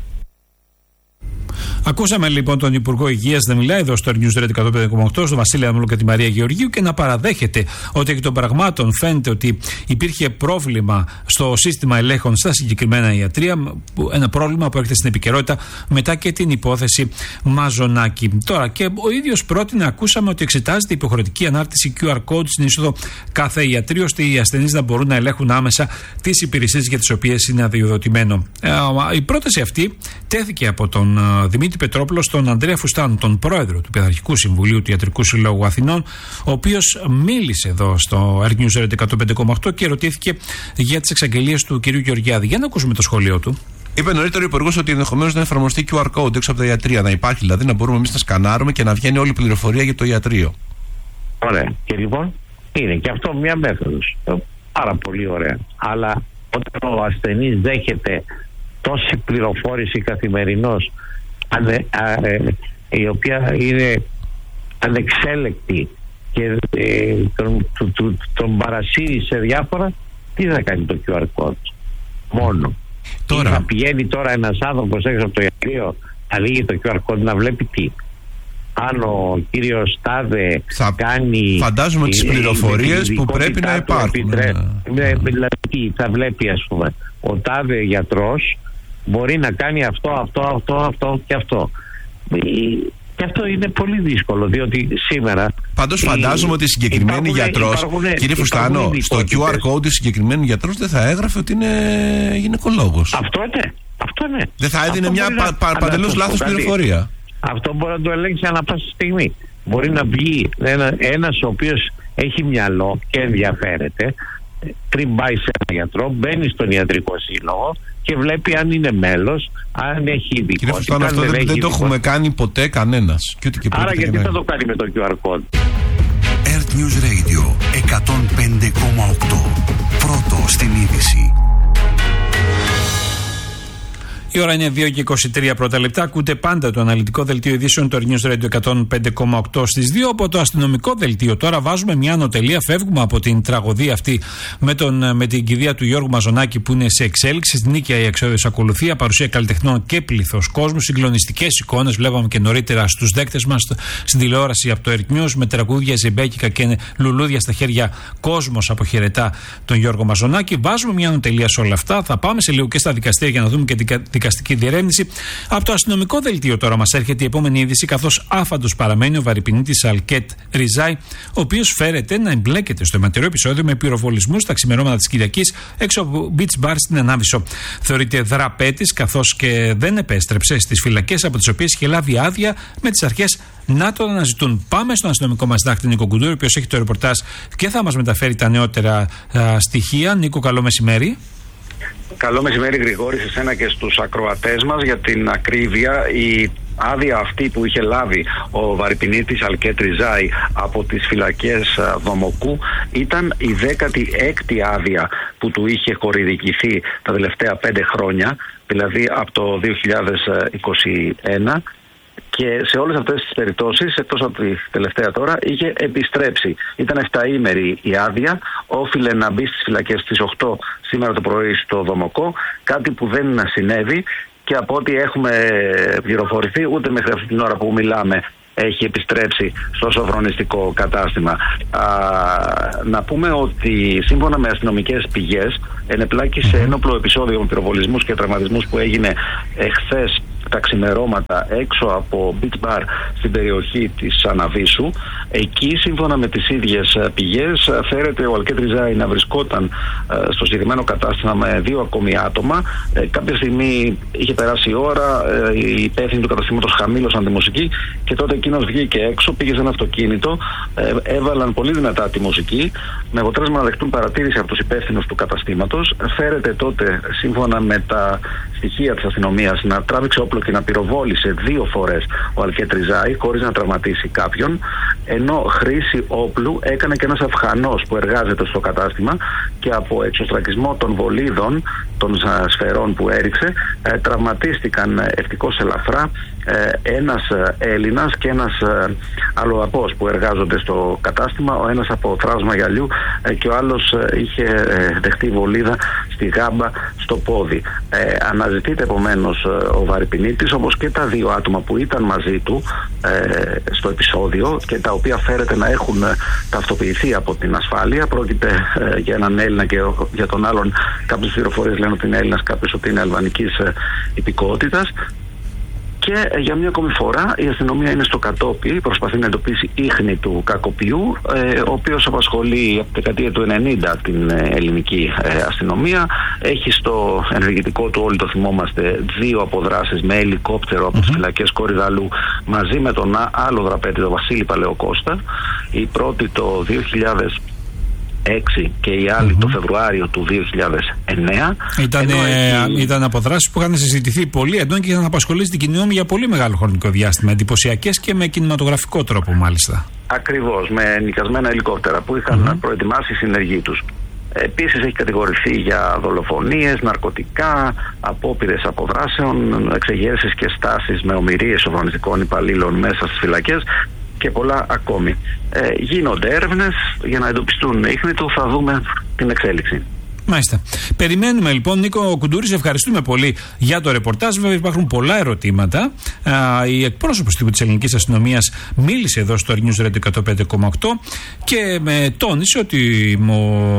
Ακούσαμε λοιπόν τον Υπουργό Υγείας να μιλάει εδώ στο News Radio εκατόν πέντε κόμμα οκτώ, στον Βασίλη Αμούλο και τη Μαρία Γεωργίου, και να παραδέχεται ότι εκ των πραγμάτων φαίνεται ότι υπήρχε πρόβλημα στο σύστημα ελέγχων στα συγκεκριμένα ιατρεία. Ένα πρόβλημα που έρχεται στην επικαιρότητα μετά και την υπόθεση Μαζονάκη. Τώρα, και ο ίδιος πρότεινε, ακούσαμε ότι εξετάζεται υποχρεωτική ανάρτηση κιου αρ code στην είσοδο κάθε ιατρείο, ώστε οι ασθενείς να μπορούν να ελέγχουν άμεσα τις υπηρεσίες για τις οποίες είναι αδειοδοτημένο. Η πρόταση αυτή τέθηκε από τον Δημήτρη Πετρόπουλο στον Ανδρέα Φουστάνου, τον πρόεδρο του Πειθαρχικού Συμβουλίου του Ιατρικού Συλλόγου Αθηνών, ο οποίος μίλησε εδώ στο Air News Radio εκατόν πέντε κόμμα οκτώ και ρωτήθηκε για τις εξαγγελίες του κυρίου Γεωργιάδη. Για να ακούσουμε το σχόλιο του. Είπε νωρίτερα ο Υπουργός ότι ενδεχομένως να εφαρμοστεί κιου αρ code έξω από τα ιατρεία. Να υπάρχει δηλαδή, να μπορούμε εμείς να σκανάρουμε και να βγαίνει όλη η πληροφορία για το ιατρείο. Ωραία. Και λοιπόν είναι και αυτό μια μέθοδος. Πάρα πολύ ωραία. Αλλά όταν ο ασθενής δέχεται τόση πληροφόρηση καθημερινώς, ανε, α, ε, η οποία είναι ανεξέλεκτη και ε, τον, τον, τον, τον παρασύρει σε διάφορα, τι θα κάνει το κιου αρ code μόνο? Τώρα. Θα πηγαίνει τώρα ένας άνθρωπος έξω από το ιατρείο, θα λύγει το κιου αρ code να βλέπει τι? Αν ο κύριος Τάδε θα κάνει... Φαντάζομαι τις πληροφορίες που πρέπει να υπάρχουν. Επιτρέ... Ναι. Δηλαδή θα βλέπει, ας πούμε, ο Τάδε γιατρός μπορεί να κάνει αυτό, αυτό, αυτό, αυτό και αυτό. Και αυτό είναι πολύ δύσκολο, διότι σήμερα... Πάντως φαντάζομαι ότι η συγκεκριμένη γιατρός, κύριε Φουστάνο, στο κιου αρ code η συγκεκριμένη γιατρός δεν θα έγραφε ότι είναι γυναικολόγος. Αυτό ναι, αυτό ναι. Δεν θα έδινε μια πα, πα, παντελώς λάθος πληροφορία. Αυτό μπορεί να το ελέγξει ανά πάσα στιγμή. Μπορεί να βγει ένα, ένας ο οποίος έχει μυαλό και ενδιαφέρεται, πριν πάει σε έναν γιατρό, μπαίνει στον ιατρικό σύλλογο και βλέπει αν είναι μέλος, αν έχει ειδικότητα. Κύριε Φουστάνο, αυτό δεν, δεν, δεν το έχουμε κάνει ποτέ κανένας. Και και άρα γιατί θα το κάνει με το κιου αρ code. Earth News Radio εκατόν πέντε κόμμα οκτώ. Πρώτο στην είδηση. Η ώρα είναι δύο και είκοσι τρία πρώτα λεπτά. Ακούτε πάντα το αναλυτικό δελτίο ειδήσεων του News Radio εκατόν πέντε κόμμα οκτώ στις δύο. Από το αστυνομικό δελτίο τώρα βάζουμε μια ανωτελεία. Φεύγουμε από την τραγωδία αυτή με, τον, με την κηδεία του Γιώργου Μαζονάκη που είναι σε εξέλιξη. Στην Νίκαια η εξόδιος ακολουθεί. Παρουσία καλλιτεχνών και πλήθος κόσμου. Συγκλονιστικές εικόνες βλέπαμε και νωρίτερα στους δέκτες μας στην τηλεόραση από το Earth News με τραγούδια ζεμπέκικα και λουλούδια στα χέρια. Κόσμος αποχαιρετά τον Γιώργο Μαζονάκη. Βάζουμε μια ανωτελεία σε όλα αυτά. Θα πάμε σε λίγο και στα δικαστήρια για να δούμε και την δικαστική διερεύνηση. Από το αστυνομικό δελτίο τώρα μας έρχεται η επόμενη είδηση, καθώς άφαντος παραμένει ο βαρυπινίτης Αλκέτ Ριζάη, ο οποίος φέρεται να εμπλέκεται στο αιματηρό επεισόδιο με πυροβολισμούς στα ξημερώματα της Κυριακής έξω από beach bar στην Ανάβησσο. Θεωρείται δραπέτης, καθώς και δεν επέστρεψε στις φυλακές από τις οποίες είχε λάβει άδεια με τις αρχές να τον αναζητούν. Πάμε στον αστυνομικό μας δάκτη Νίκο Κουντούρη, ο οποίος έχει το ρεπορτάζ και θα μας μεταφέρει τα νεότερα α, στοιχεία. Νίκο, καλό μεσημέρι. Καλό μεσημέρι Γρηγόρη, σε σένα και στους ακροατές μας. Για την ακρίβεια, η άδεια αυτή που είχε λάβει ο βαρυπινίτης Αλκέτ Ριζάη από τις φυλακές Δομοκού ήταν η δέκατη έκτη άδεια που του είχε χορηγηθεί τα τελευταία πέντε χρόνια, δηλαδή από το δύο χιλιάδες είκοσι ένα. Και σε όλες αυτές τις περιπτώσεις, εκτός από τη τελευταία τώρα, είχε επιστρέψει. Ήταν εφταήμερη η άδεια, όφιλε να μπει στις φυλακές στις οκτώ σήμερα το πρωί στο Δομοκό, κάτι που δεν συνέβη και από ό,τι έχουμε πληροφορηθεί ούτε μέχρι αυτή την ώρα που μιλάμε έχει επιστρέψει στο σοφρονιστικό κατάστημα. Α, να πούμε ότι σύμφωνα με αστυνομικές πηγές ενεπλάκη σε ένοπλο επεισόδιο με πυροβολισμούς και τραυματισμούς που έγινε εχθές τα ξημερώματα έξω από beach bar στην περιοχή της Αναβίσσου. Εκεί, σύμφωνα με τις ίδιες πηγές, φέρεται ο Αλκέτ Ριζάη να βρισκόταν στο συγκεκριμένο κατάστημα με δύο ακόμη άτομα. Ε, κάποια στιγμή είχε περάσει η ώρα, ε, οι υπεύθυνοι του καταστήματος χαμήλωσαν τη μουσική και τότε εκείνος βγήκε έξω, πήγε σε ένα αυτοκίνητο, ε, έβαλαν πολύ δυνατά τη μουσική, με αποτέλεσμα να δεχτούν παρατήρηση από τους υπεύθυνους του καταστήματος. Φέρεται τότε, σύμφωνα με τα στοιχεία της αστυνομίας, να τράβηξε όπλο και να πυροβόλησε δύο φορές ο Αλκέτ Ριζάη χωρίς να τραυματίσει κάποιον, ενώ χρήση όπλου έκανε και ένας Αφγανός που εργάζεται στο κατάστημα και από εξωστρακισμό των βολίδων των σφαιρών που έριξε ε, τραυματίστηκαν ευτυχώς ελαφρά ε, ένας Έλληνας και ένας ε, αλλοδαπός που εργάζονται στο κατάστημα, ο ένας από θράψμα γυαλιού ε, και ο άλλος ε, είχε ε, δεχτεί βολίδα στη γάμπα στο πόδι. Ε, αναζητείται επομένως ε, ο βαρυπινίτης, όπως και τα δύο άτομα που ήταν μαζί του ε, στο επεισόδιο και τα οποία φέρεται να έχουν ε, ταυτοποιηθεί από την ασφάλεια. Πρόκειται ε, για έναν Έλληνα και για τον άλλον κάποιες πληροφορίες λένε ότι είναι Έλληνας, κάποιες ότι είναι αλβανικής ε, υπηκότητας. Και ε, για μια ακόμη φορά η αστυνομία είναι στο κατόπι, προσπαθεί να εντοπίσει ίχνη του κακοποιού, ε, ο οποίος απασχολεί από τη δεκαετία του ενενήντα την ε, ελληνική ε, αστυνομία. Έχει στο ενεργητικό του, όλοι το θυμόμαστε, δύο αποδράσεις με ελικόπτερο από mm-hmm. τις φυλακές Κορυδαλού μαζί με τον άλλο δραπέτη, τον Βασίλη Παλαιοκώστα. Η πρώτη το δύο χιλιάδες έξι και η άλλη mm-hmm. το Φεβρουάριο του δύο χιλιάδες εννέα. Ήταν, εκεί... ήταν αποδράσεις που είχαν συζητηθεί πολύ έντονα και είχαν απασχολήσει την κοινή για πολύ μεγάλο χρονικό διάστημα. Εντυπωσιακές και με κινηματογραφικό τρόπο, μάλιστα. Ακριβώς, με νοικιασμένα ελικόπτερα που είχαν mm-hmm. προετοιμάσει οι συνεργοί τους. Επίσης έχει κατηγορηθεί για δολοφονίες, ναρκωτικά, απόπειρες αποδράσεων, εξεγέρσεις και στάσεις με ομηρίες σοφρονιστικών υπαλλήλων μέσα στις φυλακές και πολλά ακόμη. Ε, γίνονται έρευνες για να εντοπιστούν ίχνη του, θα δούμε την εξέλιξη. Μάλιστα. Περιμένουμε λοιπόν, Νίκο Κουντούρη, ευχαριστούμε πολύ για το ρεπορτάζ. Βέβαια υπάρχουν πολλά ερωτήματα. Α, η εκπρόσωπος της ελληνικής αστυνομίας μίλησε εδώ στο News Radio εκατόν πέντε κόμμα οκτώ και με τόνισε ότι ο,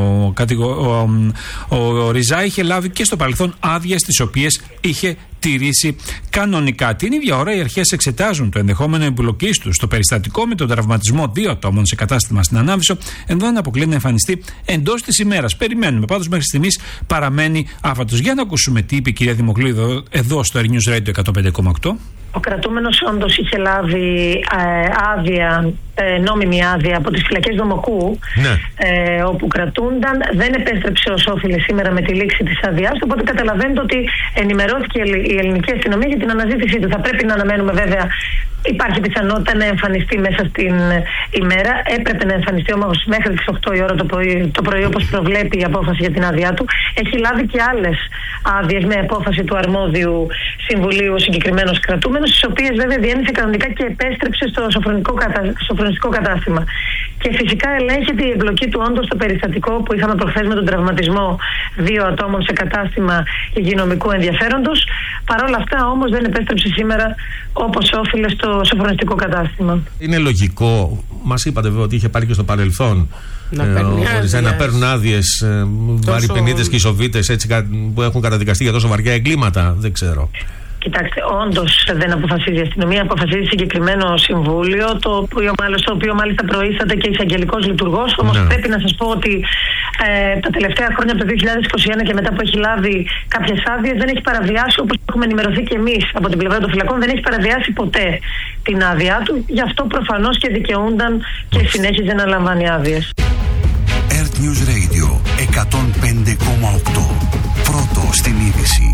ο, ο, ο Ριζά είχε λάβει και στο παρελθόν άδειες τις οποίες είχε τηρήσει κανονικά. Την ίδια ώρα οι αρχές εξετάζουν το ενδεχόμενο εμπλοκής του στο περιστατικό με τον τραυματισμό δύο ατόμων σε κατάστημα στην Ανάμβησο, ενώ δεν αποκλείεται να εμφανιστεί εντός της ημέρας. Περιμένουμε. Πάντως μέχρι στιγμής παραμένει άφατος. Για να ακούσουμε τι είπε η κυρία Δημοκλήδου εδώ στο News Radio εκατόν πέντε κόμμα οκτώ. Ο κρατούμενος όντως είχε λάβει ε, άδεια, ε, νόμιμη άδεια από τις φυλακές Δομοκού, ναι. ε, όπου κρατούνταν. Δεν επέστρεψε ως όφιλε σήμερα με τη λήξη της άδειάς του, οπότε καταλαβαίνετε ότι ενημερώθηκε η ελληνική αστυνομία για την αναζήτησή του. Θα πρέπει να αναμένουμε βέβαια. Υπάρχει πιθανότητα να εμφανιστεί μέσα στην ημέρα. Έπρεπε να εμφανιστεί όμως μέχρι τις οκτώ η ώρα το πρωί, το πρωί όπως προβλέπει η απόφαση για την άδειά του. Έχει λάβει και άλλες άδειες με απόφαση του αρμόδιου συμβουλίου ο συγκεκριμένος κρατούμενος, τις οποίες βέβαια διένυσε κανονικά και επέστρεψε στο σοφρονιστικό κατάστημα. Και φυσικά ελέγχεται η εμπλοκή του όντως στο περιστατικό που είχαμε προχθές με τον τραυματισμό δύο ατόμων σε κατάστημα υγειονομικού ενδιαφέροντος. Παρ' όλα αυτά όμως δεν επέστρεψε σήμερα όπως όφιλε στο σοφρονιστικό κατάστημα. Είναι λογικό, μας είπατε βέβαια ότι είχε πάρει και στο παρελθόν να, ε, ο, να παίρνουν άδειες ε, βαρυπενίτες και ισοβίτες έτσι, που έχουν καταδικαστεί για τόσο βαριά εγκλήματα, δεν ξέρω. Κοιτάξτε, όντως δεν αποφασίζει η αστυνομία, αποφασίζει συγκεκριμένο συμβούλιο, το οποίο, στο οποίο μάλιστα προείσταται και εισαγγελικός λειτουργός. Όμως ναι. πρέπει να σας πω ότι ε, τα τελευταία χρόνια, από το δύο χιλιάδες είκοσι ένα και μετά που έχει λάβει κάποιες άδειες, δεν έχει παραβιάσει, όπως έχουμε ενημερωθεί και εμείς από την πλευρά των φυλακών, δεν έχει παραβιάσει ποτέ την άδειά του. Γι' αυτό προφανώς και δικαιούνταν και συνέχιζε να λαμβάνει άδειες. Earth News Radio εκατόν πέντε κόμμα οκτώ. Πρώτο στην είδηση.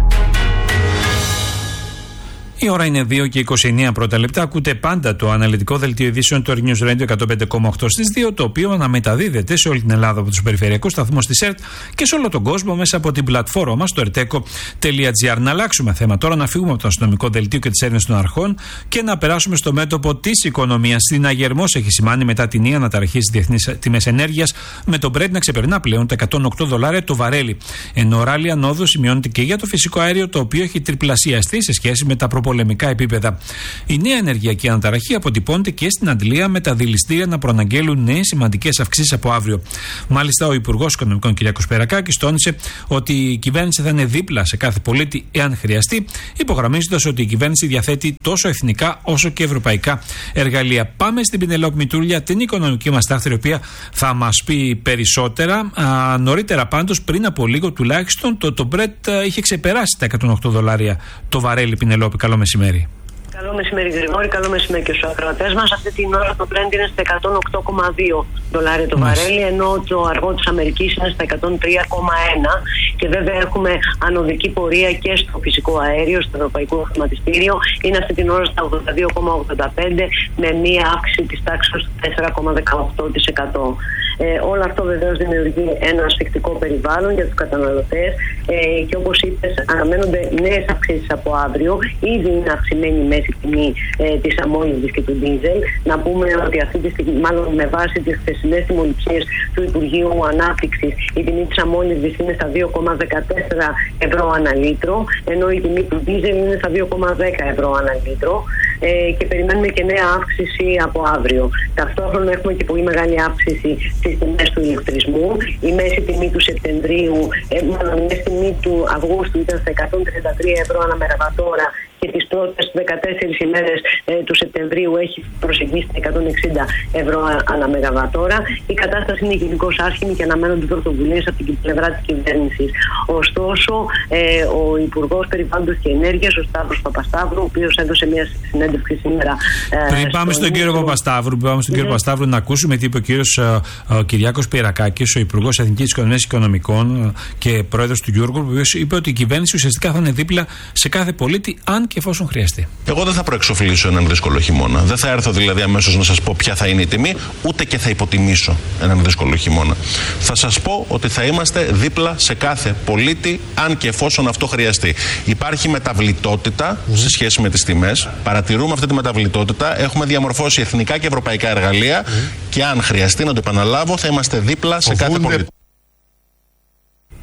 Η ώρα είναι δύο και είκοσι εννέα πρώτα λεπτά. Ακούτε πάντα το αναλυτικό δελτίο ειδήσεων του News Radio εκατόν πέντε κόμμα οκτώ στις δύο, το οποίο αναμεταδίδεται σε όλη την Ελλάδα από τους περιφερειακούς σταθμούς της ΕΡΤ και σε όλο τον κόσμο μέσα από την πλατφόρμα μας, το ερτέκο τελεία τζι άρ. Να αλλάξουμε θέμα τώρα, να φύγουμε από το αστυνομικό δελτίο και τις έρευνες των αρχών και να περάσουμε στο μέτωπο της οικονομίας. Στην Αγερμός έχει σημάνει μετά την νέα αναταραχή στις διεθνείς τιμές ενέργειας, με το Brent να ξεπερνά πλέον τα εκατόν οκτώ δολάρια το βαρέλι. Ενώ ράλι ανόδου σημειώνεται και για το φυσικό αέριο, το οποίο έχει τριπλασιαστεί σε σχέση με τα προπολεμικά επίπεδα. Η νέα ενεργειακή αναταραχή αποτυπώνεται και στην Αντλία, με τα δηληστήρια να προαναγγέλουν νέες σημαντικές αυξήσεις από αύριο. Μάλιστα, ο Υπουργός Οικονομικών κ. Περακάκης τόνισε ότι η κυβέρνηση θα είναι δίπλα σε κάθε πολίτη εάν χρειαστεί, υπογραμμίζοντας ότι η κυβέρνηση διαθέτει τόσο εθνικά όσο και ευρωπαϊκά εργαλεία. Πάμε στην Πινελόπη Μητούλια, την οικονομική μας τάχτη, η οποία θα μας πει περισσότερα. Α, νωρίτερα πάντως, πριν από λίγο τουλάχιστον, το, το Brent είχε ξεπεράσει τα εκατόν οκτώ δολάρια το βαρέλι. Πινελόπη, καλό μεσημέρι. Καλό μεσημέρι, Γρηγόρη. Καλό μεσημέρι και στους ακροατές μας. Αυτή την ώρα το Brent είναι στα εκατόν οκτώ κόμμα δύο δολάρια το βαρέλι, ενώ το αργό της Αμερικής είναι στα εκατόν τρία κόμμα ένα. Και βέβαια έχουμε ανωδική πορεία και στο φυσικό αέριο, στο ευρωπαϊκό χρηματιστήριο. Είναι αυτή την ώρα στα ογδόντα δύο κόμμα ογδόντα πέντε, με μία αύξηση της τάξης του τέσσερα κόμμα δεκαοκτώ τοις εκατό. Ε, όλο αυτό βεβαίως δημιουργεί ένα ασφικτικό περιβάλλον για τους καταναλωτές ε, και όπως είπες, αναμένονται νέες αυξήσεις από αύριο. Ήδη είναι αυξημένη η μέση τιμή ε, της αμμόλυβδης και του ντίζελ. Να πούμε ότι αυτή τη στιγμή, μάλλον με βάση τις χθεσινές τιμοληψίες του Υπουργείου Ανάπτυξης, η τιμή της αμμόλυβδης είναι στα δύο κόμμα δεκατέσσερα ευρώ ανά λίτρο, ενώ η τιμή του ντίζελ είναι στα δύο κόμμα δέκα ευρώ ανά λίτρο. Ε, και περιμένουμε και νέα αύξηση από αύριο. Ταυτόχρονα έχουμε και πολύ μεγάλη αύξηση στις τιμές του ηλεκτρισμού. Η μέση τιμή του Σεπτεμβρίου, ε, μάλλον η μέση τιμή του Αυγούστου ήταν στα εκατόν τριάντα τρία ευρώ ανά μεγαβατόρα και τις πρώτες δεκατέσσερις ημέρες ε, του Σεπτεμβρίου έχει προσεγγίσει εκατόν εξήντα ευρώ ανά μεγαβατόρα. Η κατάσταση είναι γενικώς άσχημη και αναμένονται πρωτοβουλίες από την πλευρά της κυβέρνησης. Ωστόσο, ε, ο Υπουργός Περιβάλλοντος και Ενέργειας, ο Σταύρος Παπασταύρου, ο οποίος έδωσε μια συνέντευξη σήμερα. Ε, πριν πάμε στον κύριο Παπασταύρου, πριν πάμε στον κύριο Παπασταύρου, να ακούσουμε τι είπε ο κύριος ο Κυριάκος Περακάκης, ο Υπουργός Εθνικής Οικονομίας και Οικονομικών και πρόεδρος του Γιούργου, ο οποίος είπε ότι η κυβέρνηση ουσιαστικά θα είναι δίπλα σε κάθε πολίτη, αν και εφόσον χρειαστεί. Εγώ δεν θα προεξοφλήσω έναν δύσκολο χειμώνα. Δεν θα έρθω δηλαδή αμέσως να σας πω ποια θα είναι η τιμή, ούτε και θα υποτιμήσω έναν δύσκολο χειμώνα. Θα σας πω ότι θα είμαστε δίπλα σε κάθε πολίτη, αν και εφόσον αυτό χρειαστεί. Υπάρχει μεταβλητότητα mm. σε σχέση με τις τιμές. Παρατηρούμε αυτή τη μεταβλητότητα. Έχουμε διαμορφώσει εθνικά και ευρωπαϊκά εργαλεία mm. και αν χρειαστεί, να το επαναλάβω, θα είμαστε δίπλα σε κάθε πολίτη.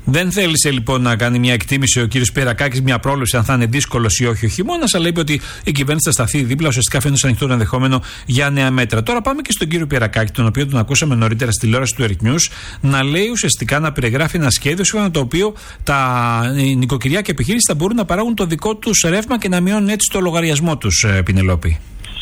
Δεν θέλησε λοιπόν να κάνει μια εκτίμηση ο κύριος Πιερακάκης, μια πρόληψη αν θα είναι δύσκολος ή όχι ο χειμώνας, αλλά είπε ότι η κυβέρνηση θα σταθεί δίπλα, ουσιαστικά φαίνεται ανοιχτό το ενδεχόμενο για νέα μέτρα. Τώρα πάμε και στον κύριο Πιερακάκη, τον οποίο τον ακούσαμε νωρίτερα στη τηλεόραση του Earth News, να λέει ουσιαστικά, να περιγράφει ένα σχέδιο σύμφωνα με το οποίο τα νοικοκυριά και επιχείρησεις θα μπορούν να παράγουν το δικό τους ρεύμα και να μειώνουν έτσι το λογαριασμό τους, Πινελόπη.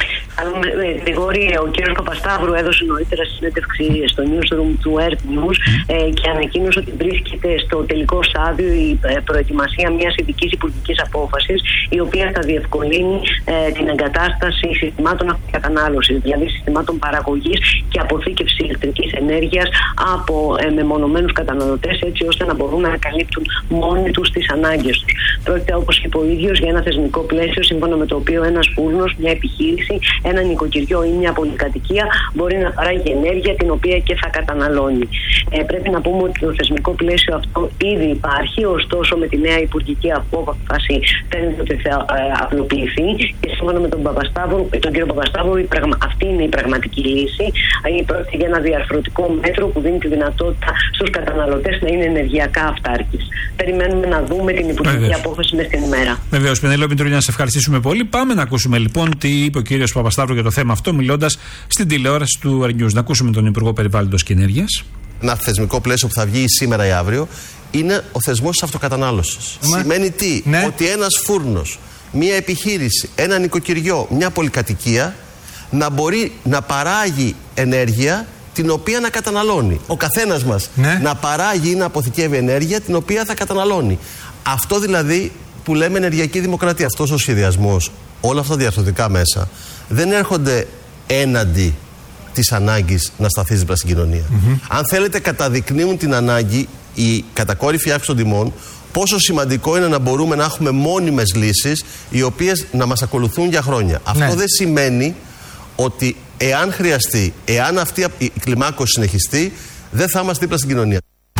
Γρηγόρη, ο κύριος Παπασταύρου έδωσε νωρίτερα συνέντευξη στο newsroom του Earth News ε, και ανακοίνωσε ότι βρίσκεται στο τελικό στάδιο η ε, προετοιμασία μιας ειδικής υπουργικής απόφασης, η οποία θα διευκολύνει ε, την εγκατάσταση συστημάτων αυτοκατανάλωσης, δηλαδή συστημάτων παραγωγής και αποθήκευσης ηλεκτρικής ενέργειας από ε, μεμονωμένους καταναλωτές, έτσι ώστε να μπορούν να καλύπτουν μόνοι τους τις ανάγκες τους. Πρόκειται, όπως είπε ο ίδιος, για ένα θεσμικό πλαίσιο σύμφωνα με το οποίο ένας φούρνος, μια επιχείρηση, ένα νοικοκυριό ή μια πολυκατοικία μπορεί να παράγει ενέργεια την οποία και θα καταναλώνει. Ε, πρέπει να πούμε ότι το θεσμικό πλαίσιο αυτό ήδη υπάρχει, ωστόσο με τη νέα υπουργική απόφαση φαίνεται ότι θα ε, απλοποιηθεί και σύμφωνα με τον, Παπασταύρου, τον κύριο Παπασταύρου η πραγμα, αυτή είναι η πραγματική λύση. Ε, πρόκειται για ένα διαρθρωτικό μέτρο που δίνει τη δυνατότητα στους καταναλωτές να είναι ενεργειακά αυτάρκης. Περιμένουμε να δούμε την υπουργική Βεβαίως. απόφαση μέσα στην ημέρα. Βεβαίως, Πενέλοπη Μητρούλη, να σε ευχαριστήσουμε πολύ. Πάμε να ακούσουμε λοιπόν τι είπε ο κύριος Παπασταύρου για το θέμα αυτό, μιλώντας στην τηλεόραση του Earth News. Να ακούσουμε τον Υπουργό Περιβάλλοντος και Ενέργειας. Ένα θεσμικό πλαίσιο που θα βγει σήμερα ή αύριο είναι ο θεσμός της αυτοκατανάλωσης. Μα... Σημαίνει τι, ναι. Ότι ένας φούρνος, μια επιχείρηση, ένα νοικοκυριό, μια πολυκατοικία να μπορεί να παράγει ενέργεια την οποία να καταναλώνει. Ο καθένας μας ναι. να παράγει ή να αποθηκεύει ενέργεια την οποία θα καταναλώνει. Αυτό δηλαδή που λέμε ενεργειακή δημοκρατία, αυτός ο σχεδιασμός, όλα αυτά τα διαρθρωτικά μέσα δεν έρχονται έναντι της ανάγκης να σταθεί δίπλα στην κοινωνία. Mm-hmm. Αν θέλετε, καταδεικνύουν την ανάγκη, η κατακόρυφη αύξηση των τιμών, πόσο σημαντικό είναι να μπορούμε να έχουμε μόνιμες λύσεις οι οποίες να μας ακολουθούν για χρόνια. Ναι. Αυτό δεν σημαίνει ότι εάν χρειαστεί, εάν αυτή η κλιμάκωση συνεχιστεί, δεν θα είμαστε δίπλα στην κοινωνία.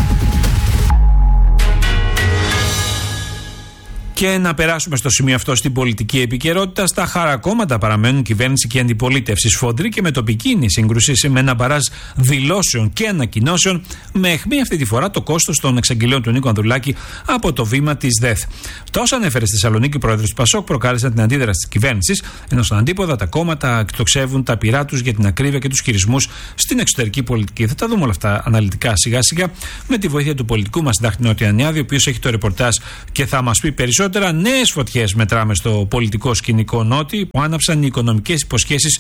Και να περάσουμε στο σημείο αυτό στην πολιτική επικαιρότητα. Στα χαρακόμματα παραμένουν κυβέρνηση και αντιπολίτευση. Σφοδρή και με τοπική σύγκρουση, με ένα μπαράζ δηλώσεων και ανακοινώσεων, με αιχμή αυτή τη φορά το κόστος των εξαγγελίων του Νίκου Ανδρουλάκη από το βήμα της ΔΕΘ. Τα όσα ανέφερε στη Θεσσαλονίκη ο πρόεδρος του Πασόκ προκάλεσαν την αντίδραση της κυβέρνησης, ενώ στον αντίποδα τα κόμματα εκτοξεύουν τα πειρά τους για την ακρίβεια και τους χειρισμούς στην εξωτερική πολιτική. Θα τα δούμε όλα αυτά αναλυτικά σιγά-σιγά με τη βοήθεια του πολιτικού μας Συντάκτη Νοτιανιάδη, ο οποίος έχει το ρεπορτάζ και θα μας πει περισσότερο. Νέες φωτιές μετράμε στο πολιτικό σκηνικό Νότι, που άναψαν οι οικονομικές υποσχέσεις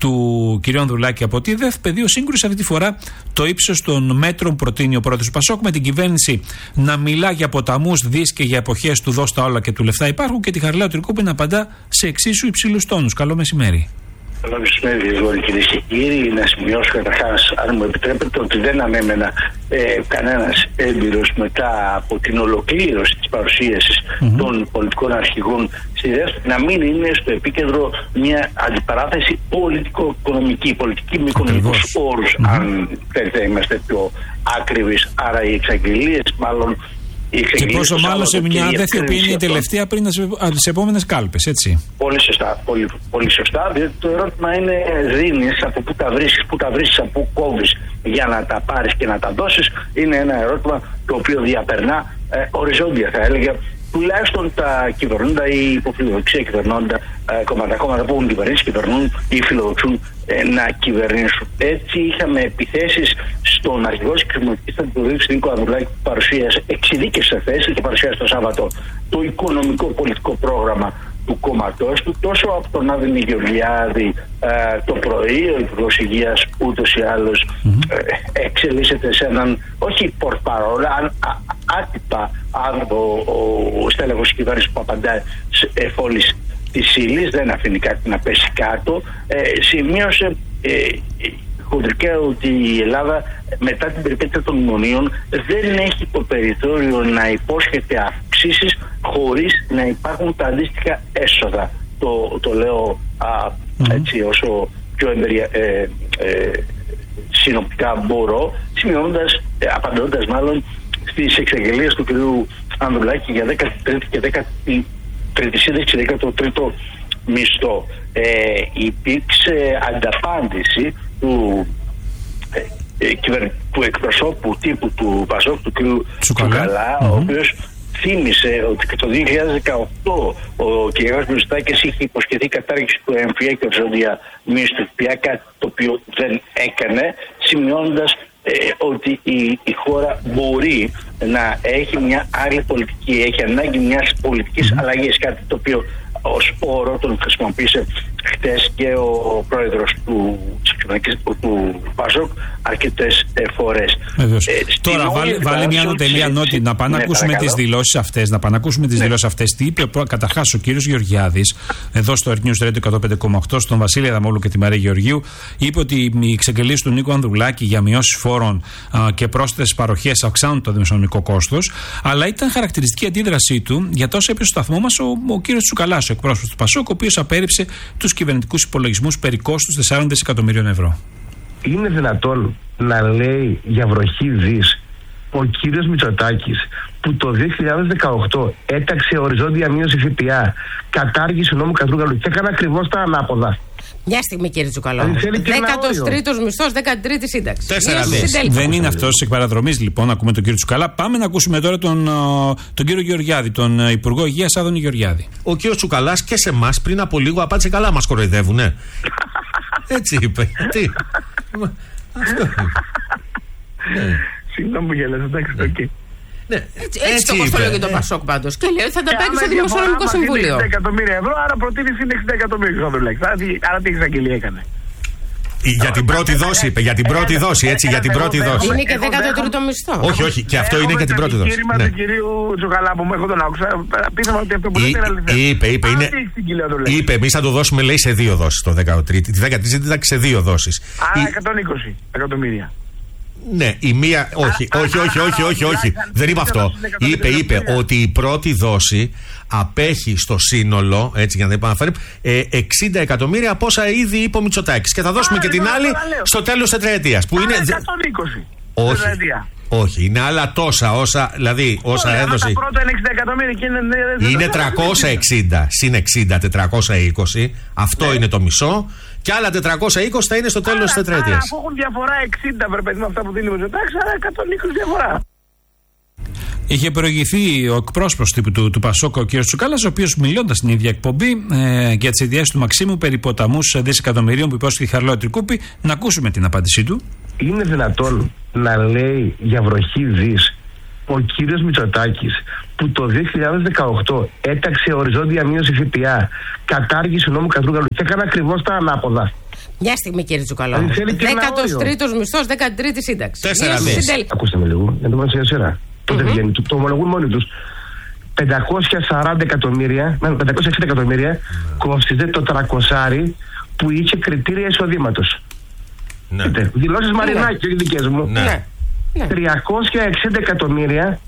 του κ. Ανδρουλάκη από τη ΔΕΘ. Πεδίο σύγκρουση αυτή τη φορά το ύψος των μέτρων προτείνει ο πρόεδρος του Πασόκ, με την κυβέρνηση να μιλά για ποταμούς, δις και για εποχές του δώσ' τα όλα και του λεφτά υπάρχουν, και τη Χαριλάου Τρικούπη να απαντά σε εξίσου υψηλούς τόνους. Καλό μεσημέρι. Καλό μεσημέρι, Γρηγόρη, κυρίες και κύριοι. Να σημειώσω καταρχάς, αν μου επιτρέπετε, ότι δεν ανέμενα ε, κανένας έμπειρος μετά από την ολοκλήρωση της παρουσίασης mm-hmm. των πολιτικών αρχηγών στη ΔΕΘ να μην είναι στο επίκεντρο μια αντιπαράθεση πολιτικο-οικονομική, πολιτική με οικονομικούς όρους, mm-hmm. αν θέλετε, είμαστε πιο άκριβες. Άρα οι εξαγγελίες, μάλλον. Και πόσο μάλλον σε μια ΔΕΘ που είναι η τελευταία πριν τις επόμενες κάλπες, έτσι. Πολύ σωστά, πολύ, πολύ σωστά, διότι το ερώτημα είναι δίνεις, από πού τα βρίσκεις, πού τα βρίσκεις, από πού κόβεις για να τα πάρεις και να τα δώσεις. Είναι ένα ερώτημα το οποίο διαπερνά ε, οριζόντια, θα έλεγα, τουλάχιστον τα κυβερνώντα ή υποφιλοδοξία κυβερνώντα ε, κόμματα, κόμματα που έχουν κυβερνήσει, κυβερνούν ή φιλοδοξούν ε, να κυβερνήσουν. Έτσι είχαμε επιθέσεις στον αρχηγό της Κρημονικής Αντιπολίτευσης Νίκο Ανδρουλάκη, που παρουσίασε, εξειδίκευσε θέση και παρουσίασε το Σάββατο το οικονομικό πολιτικό πρόγραμμα του κόμματός του, τόσο από τον Άδωνη Γεωργιάδη ε, το πρωί, ο Υπουργός Υγείας ούτως ή άλλως mm-hmm. ε, εξελίσσεται σε έναν, όχι πορτπαρόλα, αν άτυπα άνθρωπο, ο, ο στέλεχος της κυβέρνησης που απαντάει εφόλης της ύλης, δεν αφήνει κάτι να πέσει κάτω. Ε, σημείωσε ε, χοντρικά ότι η Ελλάδα μετά την περιπέτεια των μνημονίων δεν έχει το περιθώριο να υπόσχεται αυξήσεις χωρίς να υπάρχουν τα αντίστοιχα έσοδα. Το, το λέω α, έτσι όσο πιο εμπερια, ε, ε, συνοπτικά μπορώ, σημειώνοντας, ε, απαντώντας μάλλον στις εξαγγελίες του κ. Ανδρουλάκη για δέκατη τρίτη και δέκατη τρίτη σύνδεξη, δέκατο τρίτο μισθό. Ε, υπήρξε ανταπάντηση του, ε, ε, κυβερνητικού εκπροσώπου τύπου του Πασόκ, του κ. Τσουκαλά, Τσουκαλά mm-hmm. ο οποίος θύμισε ότι και το δύο χιλιάδες δεκαοκτώ ο κ. Μητσοτάκης είχε υποσχεθεί κατάργηση του έμφυα και οριζόντια μείωση του ΦΠΑ, κάτι το οποίο δεν έκανε, σημειώνοντας ε, ότι η, η χώρα μπορεί να έχει μια άλλη πολιτική, έχει ανάγκη μιας πολιτικής mm-hmm. αλλαγής, κάτι το οποίο ως όρο τον χρησιμοποίησε χτες και ο πρόεδρος του, του Πασόκ αρκετές φορές. Ε, Τώρα βάλει, βάλει μια ανωτελεία νότη να πάμε να ναι, ακούσουμε τις δηλώσεις αυτές. Να πάμε να ακούσουμε τις ναι. δηλώσεις αυτές. Τι είπε καταρχάς ο κύριος Γεωργιάδης εδώ στο Earth News Radio εκατόν πέντε κόμμα οκτώ, στον Βασίλη Αδαμόλου και τη Μαρία Γεωργίου. Είπε ότι οι εξαγγελίες του Νίκου Ανδρουλάκη για μειώσεις φόρων α, και πρόσθετες παροχές αυξάνουν το δημοσιονομικό κόστος. Αλλά ήταν χαρακτηριστική αντίδρασή του για τόσο είπε στο σταθμό μας ο, ο κύριος Τσουκαλάς, ο εκπρόσωπος του Πασόκ, ο οποίος απέρριψε τους κυβερνητικούς υπολογισμούς περί κόστους τεσσάρων δισεκατομμυρίων ευρώ. Είναι δυνατόν να λέει για βροχή δις ο κύριος Μητσοτάκης, που το δύο χιλιάδες δεκαοκτώ έταξε οριζόντια μείωση ΦΠΑ, κατάργησε νόμου Κατρούγκαλου και έκανε ακριβώς τα ανάποδα? Μια στιγμή, κύριε Τσουκαλό. δέκατος τρίτος μισθός, δέκατη τρίτη σύνταξη. Τέσσερα δις. Δεν είναι αυτό εκ παραδρομής, λοιπόν. Ακούμε τον κύριο Τσουκαλά. Πάμε να ακούσουμε τώρα τον, τον κύριο Γεωργιάδη, τον Υπουργό Υγείας Άδωνη Γεωργιάδη. Ο κύριος Τσουκαλάς και σε εμάς πριν από λίγο απάντησε καλά. Μας κοροϊδεύουνε. Έτσι είπε. Τι. Αυτό. Συγγνώμη που γέλασα, εντάξει, οκ. Ναι, έτσι, έτσι το κοστόλο και το Πασόκ πάντως. Και λέει ότι θα τα παίξει στο Δημοσιονομικό Συμβούλιο. εξήντα εκατομμύρια ευρώ, άρα προτίμηση είναι εξήντα εκατομμύρια ευρώ. Άρα τι εξαγγελία έκανε? Για την πρώτη δόση, είπε. Για την πρώτη δώση, έτσι, για την πρώτη δόση. Είναι και δέκατο τρίτο μισθό. Όχι, όχι, και αυτό είναι για την πρώτη δόση. Το επιχείρημα του κυρίου Τσουκαλά που μου έχω τον άκουσα, πίστευα ότι αυτό που λέτε είναι αληθές. Είπε, είπε, είπε, εμείς θα το δώσουμε, λέει, σε δύο δόσεις το δέκατο. Τη δέκατη τρίτη σε δύο δόσεις. Άρα εκατόν είκοσι εκατομμύρια. Ναι, η μία. Όχι, όχι, όχι, όχι, όχι, όχι. Δεν είπε αυτό. Είπε, είπε ότι η πρώτη δόση απέχει στο σύνολο, έτσι για να δεν επαναφέρουμε, εξήντα εκατομμύρια από όσα ήδη είπε ο Μητσοτάκης. Και θα δώσουμε και την άλλη στο τέλος της τετραετίας. Που είναι. εκατόν είκοσι. Όχι. Όχι, είναι άλλα τόσα όσα, δηλαδή όσα έδωσε. Τα πρώτα είναι εξήντα εκατομμύρια και είναι. Είναι τριακόσια εξήντα συν εξήντα, τετρακόσια είκοσι. Αυτό είναι το μισό. Και άλλα τετρακόσια είκοσι θα είναι στο τέλος της τετραετίας. Αφού έχουν διαφορά εξήντα, πρέπει με αυτά που δίνει ο Μητσοτάκης, άρα εκατόν είκοσι διαφορά. Είχε προηγηθεί ο εκπρόσωπος του, του, του Πασόκ, ο κ. Τσουκάλας, ο οποίος μιλώντας στην ίδια εκπομπή ε, για τις ιδιαίτερες του Μαξίμου περί ποταμούς δισεκατομμυρίων που υπόσχεται η Χαρλό Τρικούπη, να ακούσουμε την απάντησή του. Είναι δυνατόν να λέει για βροχή δις ο κύριος Μητσοτάκης, που το δύο χιλιάδες δεκαοκτώ έταξε οριζόντια μείωση ΦΠΑ, κατάργησε νόμου Κατρούγκαλου και έκανε ακριβώς τα ανάποδα? Μια στιγμή, κύριε Τσουκαλό. δέκατος τρίτος μισθός, δέκατη τρίτη σύνταξη. Τέσσερα δις. Ακούστε με λίγο, γιατί είμαστε σε σειρά. Τότε βγαίνει, το ομολογούν μόνοι τους. πεντακόσια σαράντα εκατομμύρια, πεντακόσια εξήντα εκατομμύρια κόστιζε το τρακοσάρι που είχε κριτήρια εισοδήματος. Ναι. Δηλώσεις Μαρινάκη, όχι δικές μου. Ναι. τριακόσια εξήντα εκατομμύρια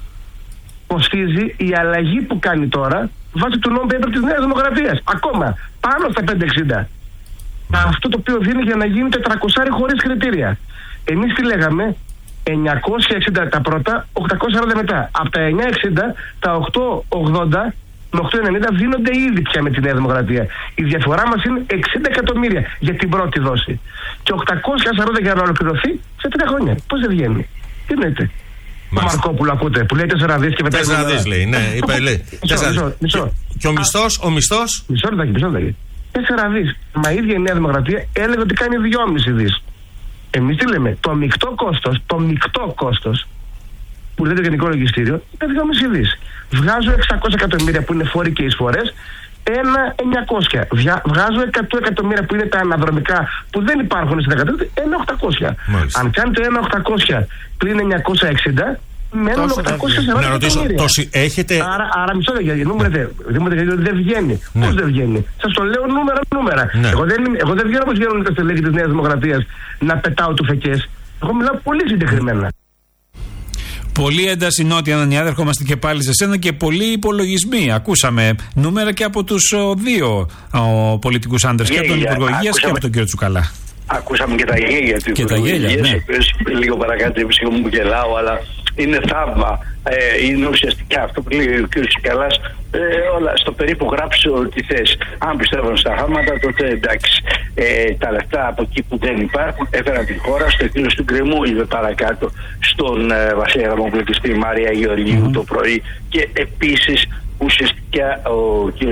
κοστίζει η αλλαγή που κάνει τώρα βάσει του νόμου paper της Νέας Δημοκρατίας. Ακόμα πάνω στα πεντακόσια εξήντα. Ναι. Αυτό το οποίο δίνει για να γίνει τετρακόσια χωρίς κριτήρια. Εμείς τι λέγαμε? εννιακόσια εξήντα τα πρώτα, οκτακόσια σαράντα μετά. Από τα εννιακόσια εξήντα, τα οκτακόσια ογδόντα με οκτακόσια ενενήντα δίνονται ήδη πια με τη Νέα Δημοκρατία. Η διαφορά μας είναι εξήντα εκατομμύρια για την πρώτη δόση. Και οκτακόσια σαράντα για να ολοκληρωθεί σε τρία χρόνια. Πώς δεν βγαίνει? Τι εννοείται? Το Μαρκόπουλο ακούτε που λέει τέσσερα δις και μετά. τέσσερα δις λέει, ναι, είπε, λέει. Μισό, μισό. Και ο μισθός, ο μισθός. Μισό λεπτάκι, μισό λεπτάκι. τέσσερα δις. Μα η ίδια η Νέα Δημοκρατία έλεγε ότι κάνει δυόμισι δις. Εμείς τι λέμε? Το μεικτό κόστος, το μεικτό κόστος που λέει το Γενικό Λογιστήριο είναι δυόμισι δις. Βγάζω εξακόσια εκατομμύρια που είναι φόροι και εισφορές, ένα εννιακόσια. Βγάζω εκατό εκατομμύρια που είναι τα αναδρομικά που δεν υπάρχουν στην δεκατρίδα, ένα οκτακόσια. Μάλιστα. Αν κάνετε ένα οκτακόσια πλην εννιακόσια εξήντα, μένουν οκτακόσια σαράντα εκατομμύρια. Έχετε... Άρα, άρα μισό λεπτό, γιατί μου λέτε ότι δεν βγαίνει. Ναι. Πώς δεν βγαίνει? Σας το λέω νούμερα νούμερα. Ναι. Εγώ, δεν, εγώ δεν βγαίνω όπως βγαίνουν τα στελέχη της Νέας Δημοκρατίας να πετάω του φεκές. Εγώ μιλάω πολύ συγκεκριμένα. Πολύ ένταση νότια, Ανανιάδη, ερχόμαστε και πάλι σε σένα και πολλοί υπολογισμοί. Ακούσαμε νούμερα και από τους δύο πολιτικούς άντρες, και από τον Υπουργό Υγείας και από τον κύριο Τσουκαλά. Ακούσαμε και τα γέλια του Υπουργού Υγείας, ναι. Λίγο παρακάτω, ψυχο μου που γελάω, αλλά είναι θαύμα. Ε, είναι ουσιαστικά αυτό που λέει ο κ. Τσικαλάς, ε, όλα στο περίπου γράψε ό,τι θες. Αν πιστεύουν στα θαύματα, τότε εντάξει. Ε, τα λεφτά από εκεί που δεν υπάρχουν έφεραν την χώρα στο εκδήλωση του γκρεμού, είπε παρακάτω στον ε, Βασίλη Αδαμόπουλο και στη Μαρία Γεωργίου mm-hmm. το πρωί. Και επίσης ουσιαστικά ο κ.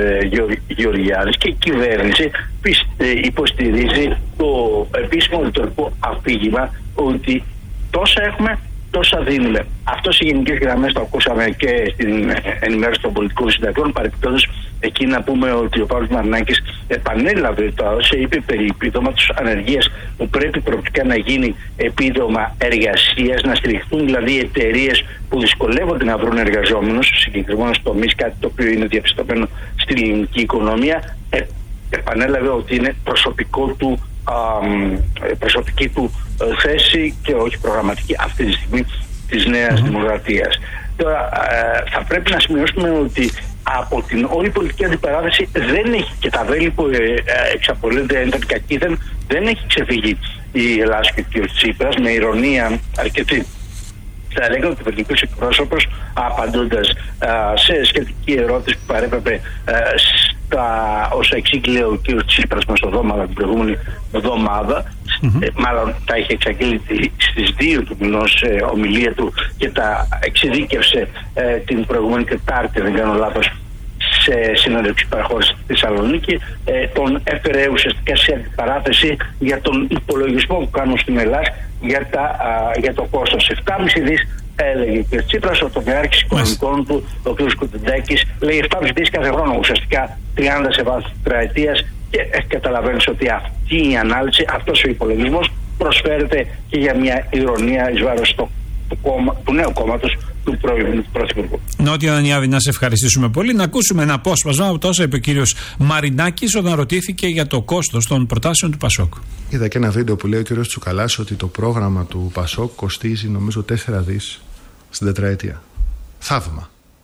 Γεωργιάδης και η κυβέρνηση πιστε, υποστηρίζει το επίσημο ρητορικό αφήγημα ότι τόσα έχουμε, τόσα δίνουμε. Αυτό σε γενικές γραμμές το ακούσαμε και στην ενημέρωση των πολιτικών συντακτών. Παρεπιπτόντως, εκεί να πούμε ότι ο Παύλος Μαρινάκης επανέλαβε το όσα είπε περί επιδόματος ανεργίας, που πρέπει προοπτικά να γίνει επίδομα εργασίας, να στηριχθούν δηλαδή εταιρείες που δυσκολεύονται να βρουν εργαζόμενους σε συγκεκριμένους τομείς, κάτι το οποίο είναι διαπιστωμένο στην ελληνική οικονομία. Ε, επανέλαβε ότι είναι προσωπικό του Α, προσωπική του ε, θέση και όχι προγραμματική αυτή τη στιγμή της Νέας mm-hmm. Δημοκρατίας. Τώρα ε, θα πρέπει να σημειώσουμε ότι από την όλη πολιτική αντιπαράθεση δεν έχει, και τα βέλη που ε, ε, εξαπολύονται ήταν κακή, δεν, δεν έχει ξεφύγει η Ελλάδα και ο Τσίπρας, με ηρωνία αρκετή. Θα έλεγα ότι ο κυβερνητικός εκπρόσωπος, απαντώντας α, σε σχετική ερώτηση που παρέπεπε στα όσα εξήγηλε ο κ. Τσίπρας μας στο Δώμαδα την προηγούμενη εβδομάδα, mm-hmm. ε, μάλλον τα είχε εξαγγείλει στις δύο του μηνός ε, ομιλία του και τα εξειδίκευσε ε, την προηγούμενη Τετάρτη, δεν κάνω λάθος, σε συνέντευξη παραχώρηση στη Θεσσαλονίκη, ε, τον έφερε ουσιαστικά σε αντιπαράθεση για τον υπολογισμό που κάνουν στην Ελλάδα για, τα, α, για το κόστος. επτά κόμμα πέντε δις έλεγε ο κ. Τσίπρας, ο τομεάρχης οικονομικών του, ο κ. Κουτεντάκης, λέει επτά κόμμα πέντε δις κάθε χρόνο, ουσιαστικά τριάντα σε βάθος τετραετίας, και ε, καταλαβαίνεις ότι αυτή η ανάλυση, αυτός ο υπολογισμός προσφέρεται και για μια ηρωνία εις βάρος του, του, του νέου κόμματος του πρώην Πρωθυπουργού. Νότια Δανιάδη, να σε ευχαριστήσουμε πολύ. Να ακούσουμε ένα απόσπασμα από τόσα είπε ο κύριος Μαρινάκης όταν ρωτήθηκε για το κόστος των προτάσεων του Πασόκ. Είδα και ένα βίντεο που λέει ο κύριος Τσουκαλάς ότι το πρόγραμμα του Πασόκ κοστίζει νομίζω τέσσερα δις στην τετραετία. Θαύμα.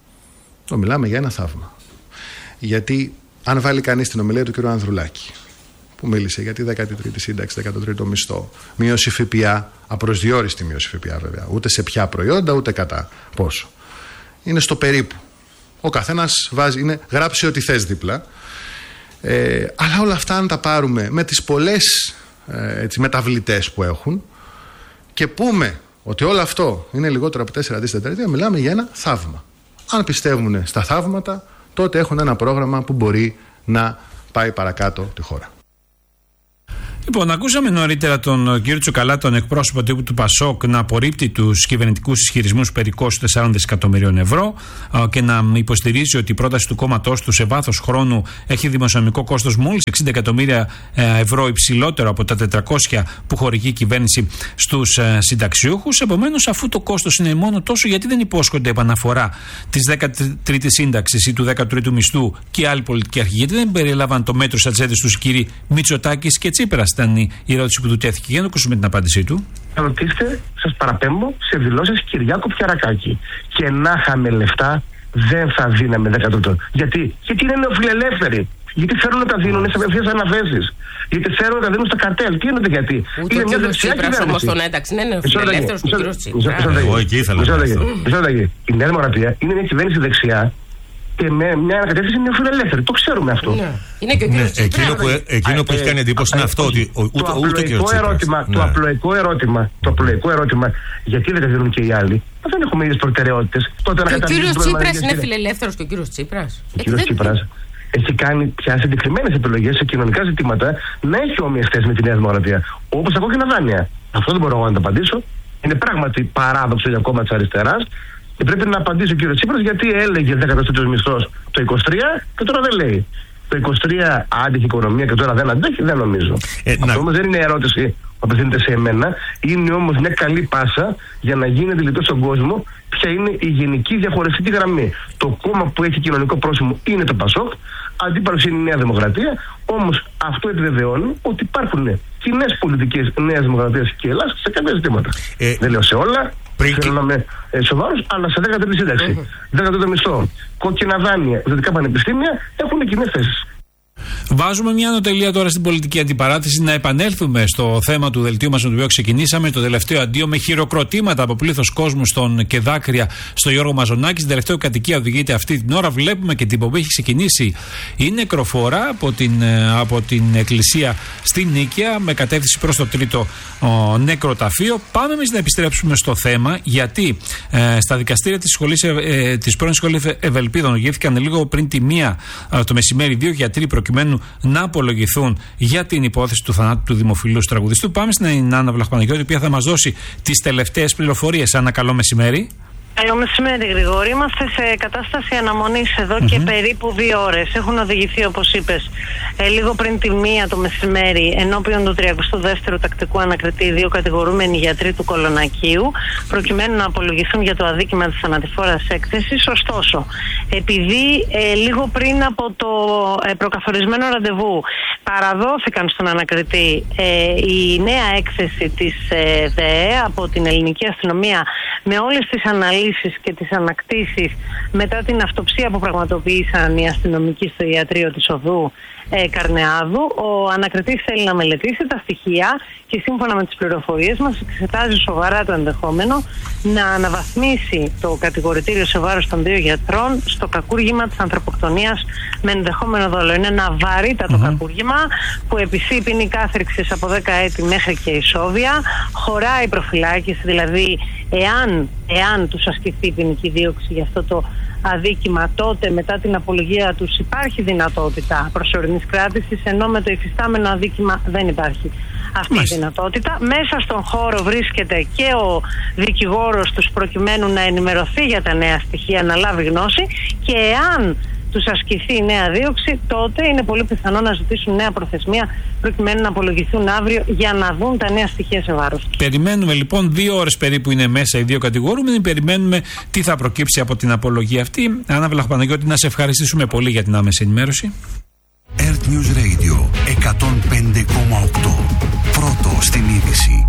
Το μιλάμε για ένα θαύμα. Γιατί αν βάλει κανείς την ομιλία του κύριου Ανδρουλάκη, που μίλησε για τη δέκατη τρίτη σύνταξη, δέκατο τρίτο μισθό, μείωση ΦΠΑ, απροσδιόριστη μείωση ΦΠΑ βέβαια, ούτε σε ποια προϊόντα ούτε κατά πόσο. Είναι στο περίπου. Ο καθένας βάζει, είναι γράψει ό,τι θες δίπλα. Ε, αλλά όλα αυτά αν τα πάρουμε με τις πολλές ε, έτσι, μεταβλητές που έχουν και πούμε ότι όλο αυτό είναι λιγότερο από τέσσερα δις τετραετία, μιλάμε για ένα θαύμα. Αν πιστεύουν στα θαύματα, τότε έχουν ένα πρόγραμμα που μπορεί να πάει παρακάτω τη χώρα. Λοιπόν, ακούσαμε νωρίτερα τον κύριο Τσουκαλά, τον εκπρόσωπο τύπου του Πασόκ, να απορρίπτει τους κυβερνητικούς ισχυρισμούς περί κόστου τεσσάρων δισεκατομμυρίων ευρώ και να υποστηρίζει ότι η πρόταση του κόμματός του σε βάθος χρόνου έχει δημοσιονομικό κόστος μόλις εξήντα εκατομμύρια ευρώ υψηλότερο από τα τετρακόσια που χορηγεί η κυβέρνηση στους συνταξιούχους. Επομένως, αφού το κόστος είναι μόνο τόσο, γιατί δεν υπόσχονται επαναφορά της δέκατη τρίτης σύνταξης ή του δέκατου τρίτου μισθού και άλλοι πολιτικοί αρχηγοί? Γιατί δεν περιλάβαν το μέτρο στις ατζέντες τους κύριοι Μητσοτάκης και Τσίπρας? Ήταν η ερώτηση που του τέθηκε. Για να ακούσουμε την απάντησή του. Ρωτήστε, σας παραπέμπω, σε δηλώσεις Κυριάκου Πιαρακάκη. Και να είχαμε λεφτά, δεν θα δίναμε δέκατο. Γιατί, γιατί είναι νεοφιλελεύθεροι. Γιατί θέλουν να τα δίνουν σε απευθείας αναθέσεις. Γιατί θέλουν να τα δίνουν στα καρτέλ. Τι εννοείται γιατί? Ούτε είναι μια δεξιά κυβέρνηση. Όμως τον ένταξη είναι νεοφιλελεύθερος ο κύριος Τσίπρας. Εγώ εκεί ήθελα να πω. Η Νέα Δημοκρατία είναι μια κυβέρνηση δεξιά και με μια ανακατεύθυνση νεοφιλελεύθερη. Το ξέρουμε αυτό. Ναι. Είναι και ο κύριος ναι, εκείνο που, εκείνο που έχει κάνει εντύπωση είναι αυτό, ότι ούτε, το ούτε και ο ερώτημα, ναι. Το απλοϊκό ερώτημα, το απλοϊκό ερώτημα, γιατί δεν τα δίνουν και οι άλλοι? Δεν έχουμε ίδιες προτεραιότητες. Και ο κύριος Τσίπρας είναι φιλελεύθερος και ο κύριος Τσίπρας. Ο κύριος Τσίπρας έχει κάνει πια συγκεκριμένες επιλογές σε κοινωνικά ζητήματα να έχει όμοιες θέσεις με τη Νέα Δημοκρατία. Όπως τα κόκκινα δάνεια. Αυτό δεν μπορώ να το απαντήσω. Είναι πράγματι παράδοξο για κόμμα της αριστεράς. Και πρέπει να απαντήσει ο κύριος Τσίπρας γιατί έλεγε δέκατος τρίτος μισθός το είκοσι τρία και τώρα δεν λέει. Το είκοσι τρία άντυχε η οικονομία και τώρα δεν αντέχει, δεν νομίζω. Ε, Αυτό να... όμως δεν είναι ερώτηση που απευθύνεται σε εμένα. Είναι όμως μια καλή πάσα για να γίνει αντιληπτό στον κόσμο ποια είναι η γενική διαχωριστική γραμμή. Το κόμμα που έχει κοινωνικό πρόσημο είναι το Πασόκ, αντίπαλος είναι η Νέα Δημοκρατία. Όμως αυτό επιβεβαιώνει ότι υπάρχουν κοινές πολιτικές Νέας Δημοκρατίας και Ελλάδας σε κάποια ζητήματα. Ε, δεν λέω σε όλα. Πριν... Θέλω να είμαι ε, σοβαρός, αλλά σε δέκατη τρίτη σύνταξη, δέκατο τρίτο μισθό, κόκκινα δάνεια, δυτικά πανεπιστήμια έχουν κοινές θέσεις. Βάζουμε μια ανωτελεία τώρα στην πολιτική αντιπαράθεση, να επανέλθουμε στο θέμα του δελτίου μας με το οποίο ξεκινήσαμε, το τελευταίο αντίο με χειροκροτήματα από πλήθος κόσμου στον και δάκρυα στο Γιώργο Μαζονάκη. Στην τελευταία κατοικία οδηγείται αυτή την ώρα. Βλέπουμε και την πομπή έχει ξεκινήσει η νεκροφορά από την, από την εκκλησία στην Νίκαια με κατεύθυνση προς το τρίτο ο, νεκροταφείο. Πάμε εμείς να επιστρέψουμε στο θέμα, γιατί ε, στα δικαστήρια της, σχολής, ε, της πρώην σχολής Ευελπίδων οδηγήθηκαν λίγο πριν τη μία ε, το μεσημέρι δύο γιατροί προκειμένου να απολογηθούν για την υπόθεση του θανάτου του δημοφιλού τραγουδιστού. Πάμε στην Άννα Βλαχοπαναγιώτη, η οποία θα μας δώσει τις τελευταίες πληροφορίες. Άννα, καλό μεσημέρι. Καλό μεσημέρι, Γρηγόρη. Είμαστε σε κατάσταση αναμονής εδώ mm-hmm. και περίπου δύο ώρες. Έχουν οδηγηθεί, όπως είπες, ε, λίγο πριν τη μία το μεσημέρι ενώπιον του τριακοστού δεύτερου τακτικού ανακριτή δύο κατηγορούμενοι γιατροί του Κολονακίου, προκειμένου να απολογηθούν για το αδίκημα της θανατηφόρας έκθεσης. Ωστόσο, επειδή ε, λίγο πριν από το ε, προκαθορισμένο ραντεβού παραδόθηκαν στον ανακριτή ε, η νέα έκθεση της ε, ΔΕΕ από την ελληνική αστυνομία με όλες τις αναλύσεις και τις ανακτήσεις μετά την αυτοψία που πραγματοποίησαν οι αστυνομικοί στο ιατρείο της Οδού ε, Καρνεάδου, ο ανακριτής θέλει να μελετήσει τα στοιχεία και σύμφωνα με τις πληροφορίες μας εξετάζει σοβαρά το ενδεχόμενο να αναβαθμίσει το κατηγορητήριο σε βάρος των δύο γιατρών στο κακούργημα της ανθρωποκτονίας με ενδεχόμενο δόλο. Είναι ένα βαρύτατο mm-hmm. κακούργημα που επισεί ποινή κάθριξης από δέκα έτη μέχρι και ισόβια, χωράει προφυλάκηση, δηλαδή εάν, εάν τους ασκηθεί ποινική δίωξη για αυτό το αδίκημα, τότε μετά την απολογία τους υπάρχει δυνατότητα προσωρινής κράτησης, ενώ με το υφιστάμενο αδίκημα δεν υπάρχει αυτή Μάλιστα. η δυνατότητα. Μέσα στον χώρο βρίσκεται και ο δικηγόρος τους προκειμένου να ενημερωθεί για τα νέα στοιχεία, να λάβει γνώση, και εάν τους ασκηθεί η νέα δίωξη, τότε είναι πολύ πιθανό να ζητήσουν νέα προθεσμία προκειμένου να απολογηθούν αύριο για να δουν τα νέα στοιχεία σε βάρος τους. Περιμένουμε λοιπόν, δύο ώρες περίπου είναι μέσα οι δύο κατηγορούμενοι, περιμένουμε τι θα προκύψει από την απολογία αυτή. Άννα Βλαχοπαναγιώτη, να σε ευχαριστήσουμε πολύ για την άμεση ενημέρωση. Earth News Radio εκατόν πέντε κόμμα οκτώ. Πρώτο στην είδηση.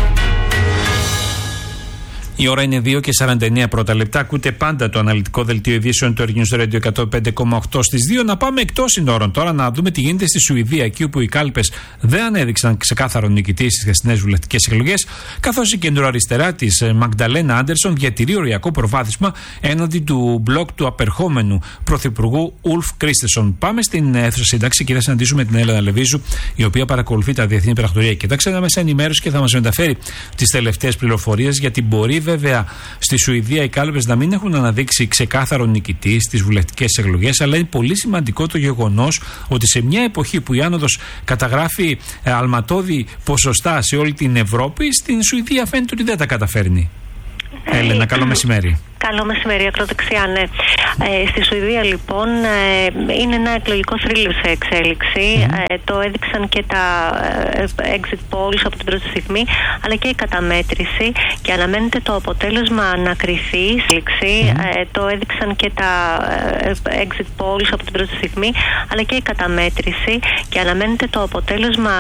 Η ώρα είναι δύο και σαράντα εννέα πρώτα λεπτά. Ακούτε πάντα το αναλυτικό δελτίο ειδήσεων του Earth News Radio εκατόν πέντε κόμμα οκτώ στις δύο. Να πάμε εκτός συνόρων τώρα, να δούμε τι γίνεται στη Σουηδία, εκεί όπου οι κάλπες δεν ανέδειξαν ξεκάθαρο νικητή στις χθεσινές βουλευτικές εκλογές, καθώς η κεντροαριστερά της Μαγνταλένα Άντερσον διατηρεί οριακό προβάδισμα έναντι του μπλοκ του απερχόμενου πρωθυπουργού Ουλφ Κρίστεσον. Πάμε στην αίθουσα σύνταξη και θα συναντήσουμε την Έλενα Λεβίζου, η οποία παρακολουθεί τα διεθνή πρακτορία. Κοιτάξτε ένα μέσα ενημέρωση και θα μας μεταφέρει τις τελευταίες πληροφορίες, γιατί μπορεί βέβαια στη Σουηδία οι κάλπες να μην έχουν αναδείξει ξεκάθαρο νικητή στις βουλευτικές εκλογές, αλλά είναι πολύ σημαντικό το γεγονός ότι σε μια εποχή που η άνοδος καταγράφει ε, αλματώδη ποσοστά σε όλη την Ευρώπη, στην Σουηδία φαίνεται ότι δεν τα καταφέρνει. Ε, Έλενα, καλό μεσημέρι. Καλό μεσημέρι, ακροδεξιά, ναι. Ε, στη Σουηδία, λοιπόν, ε, είναι ένα εκλογικό θρύλο σε εξέλιξη. Mm-hmm. Ε, το έδειξαν και τα ε, exit polls από την πρώτη στιγμή, αλλά και η καταμέτρηση, και αναμένεται το αποτέλεσμα να κρυθεί. Mm-hmm. Ε, το έδειξαν και τα ε, exit polls από την πρώτη στιγμή, αλλά και η καταμέτρηση, και αναμένεται το αποτέλεσμα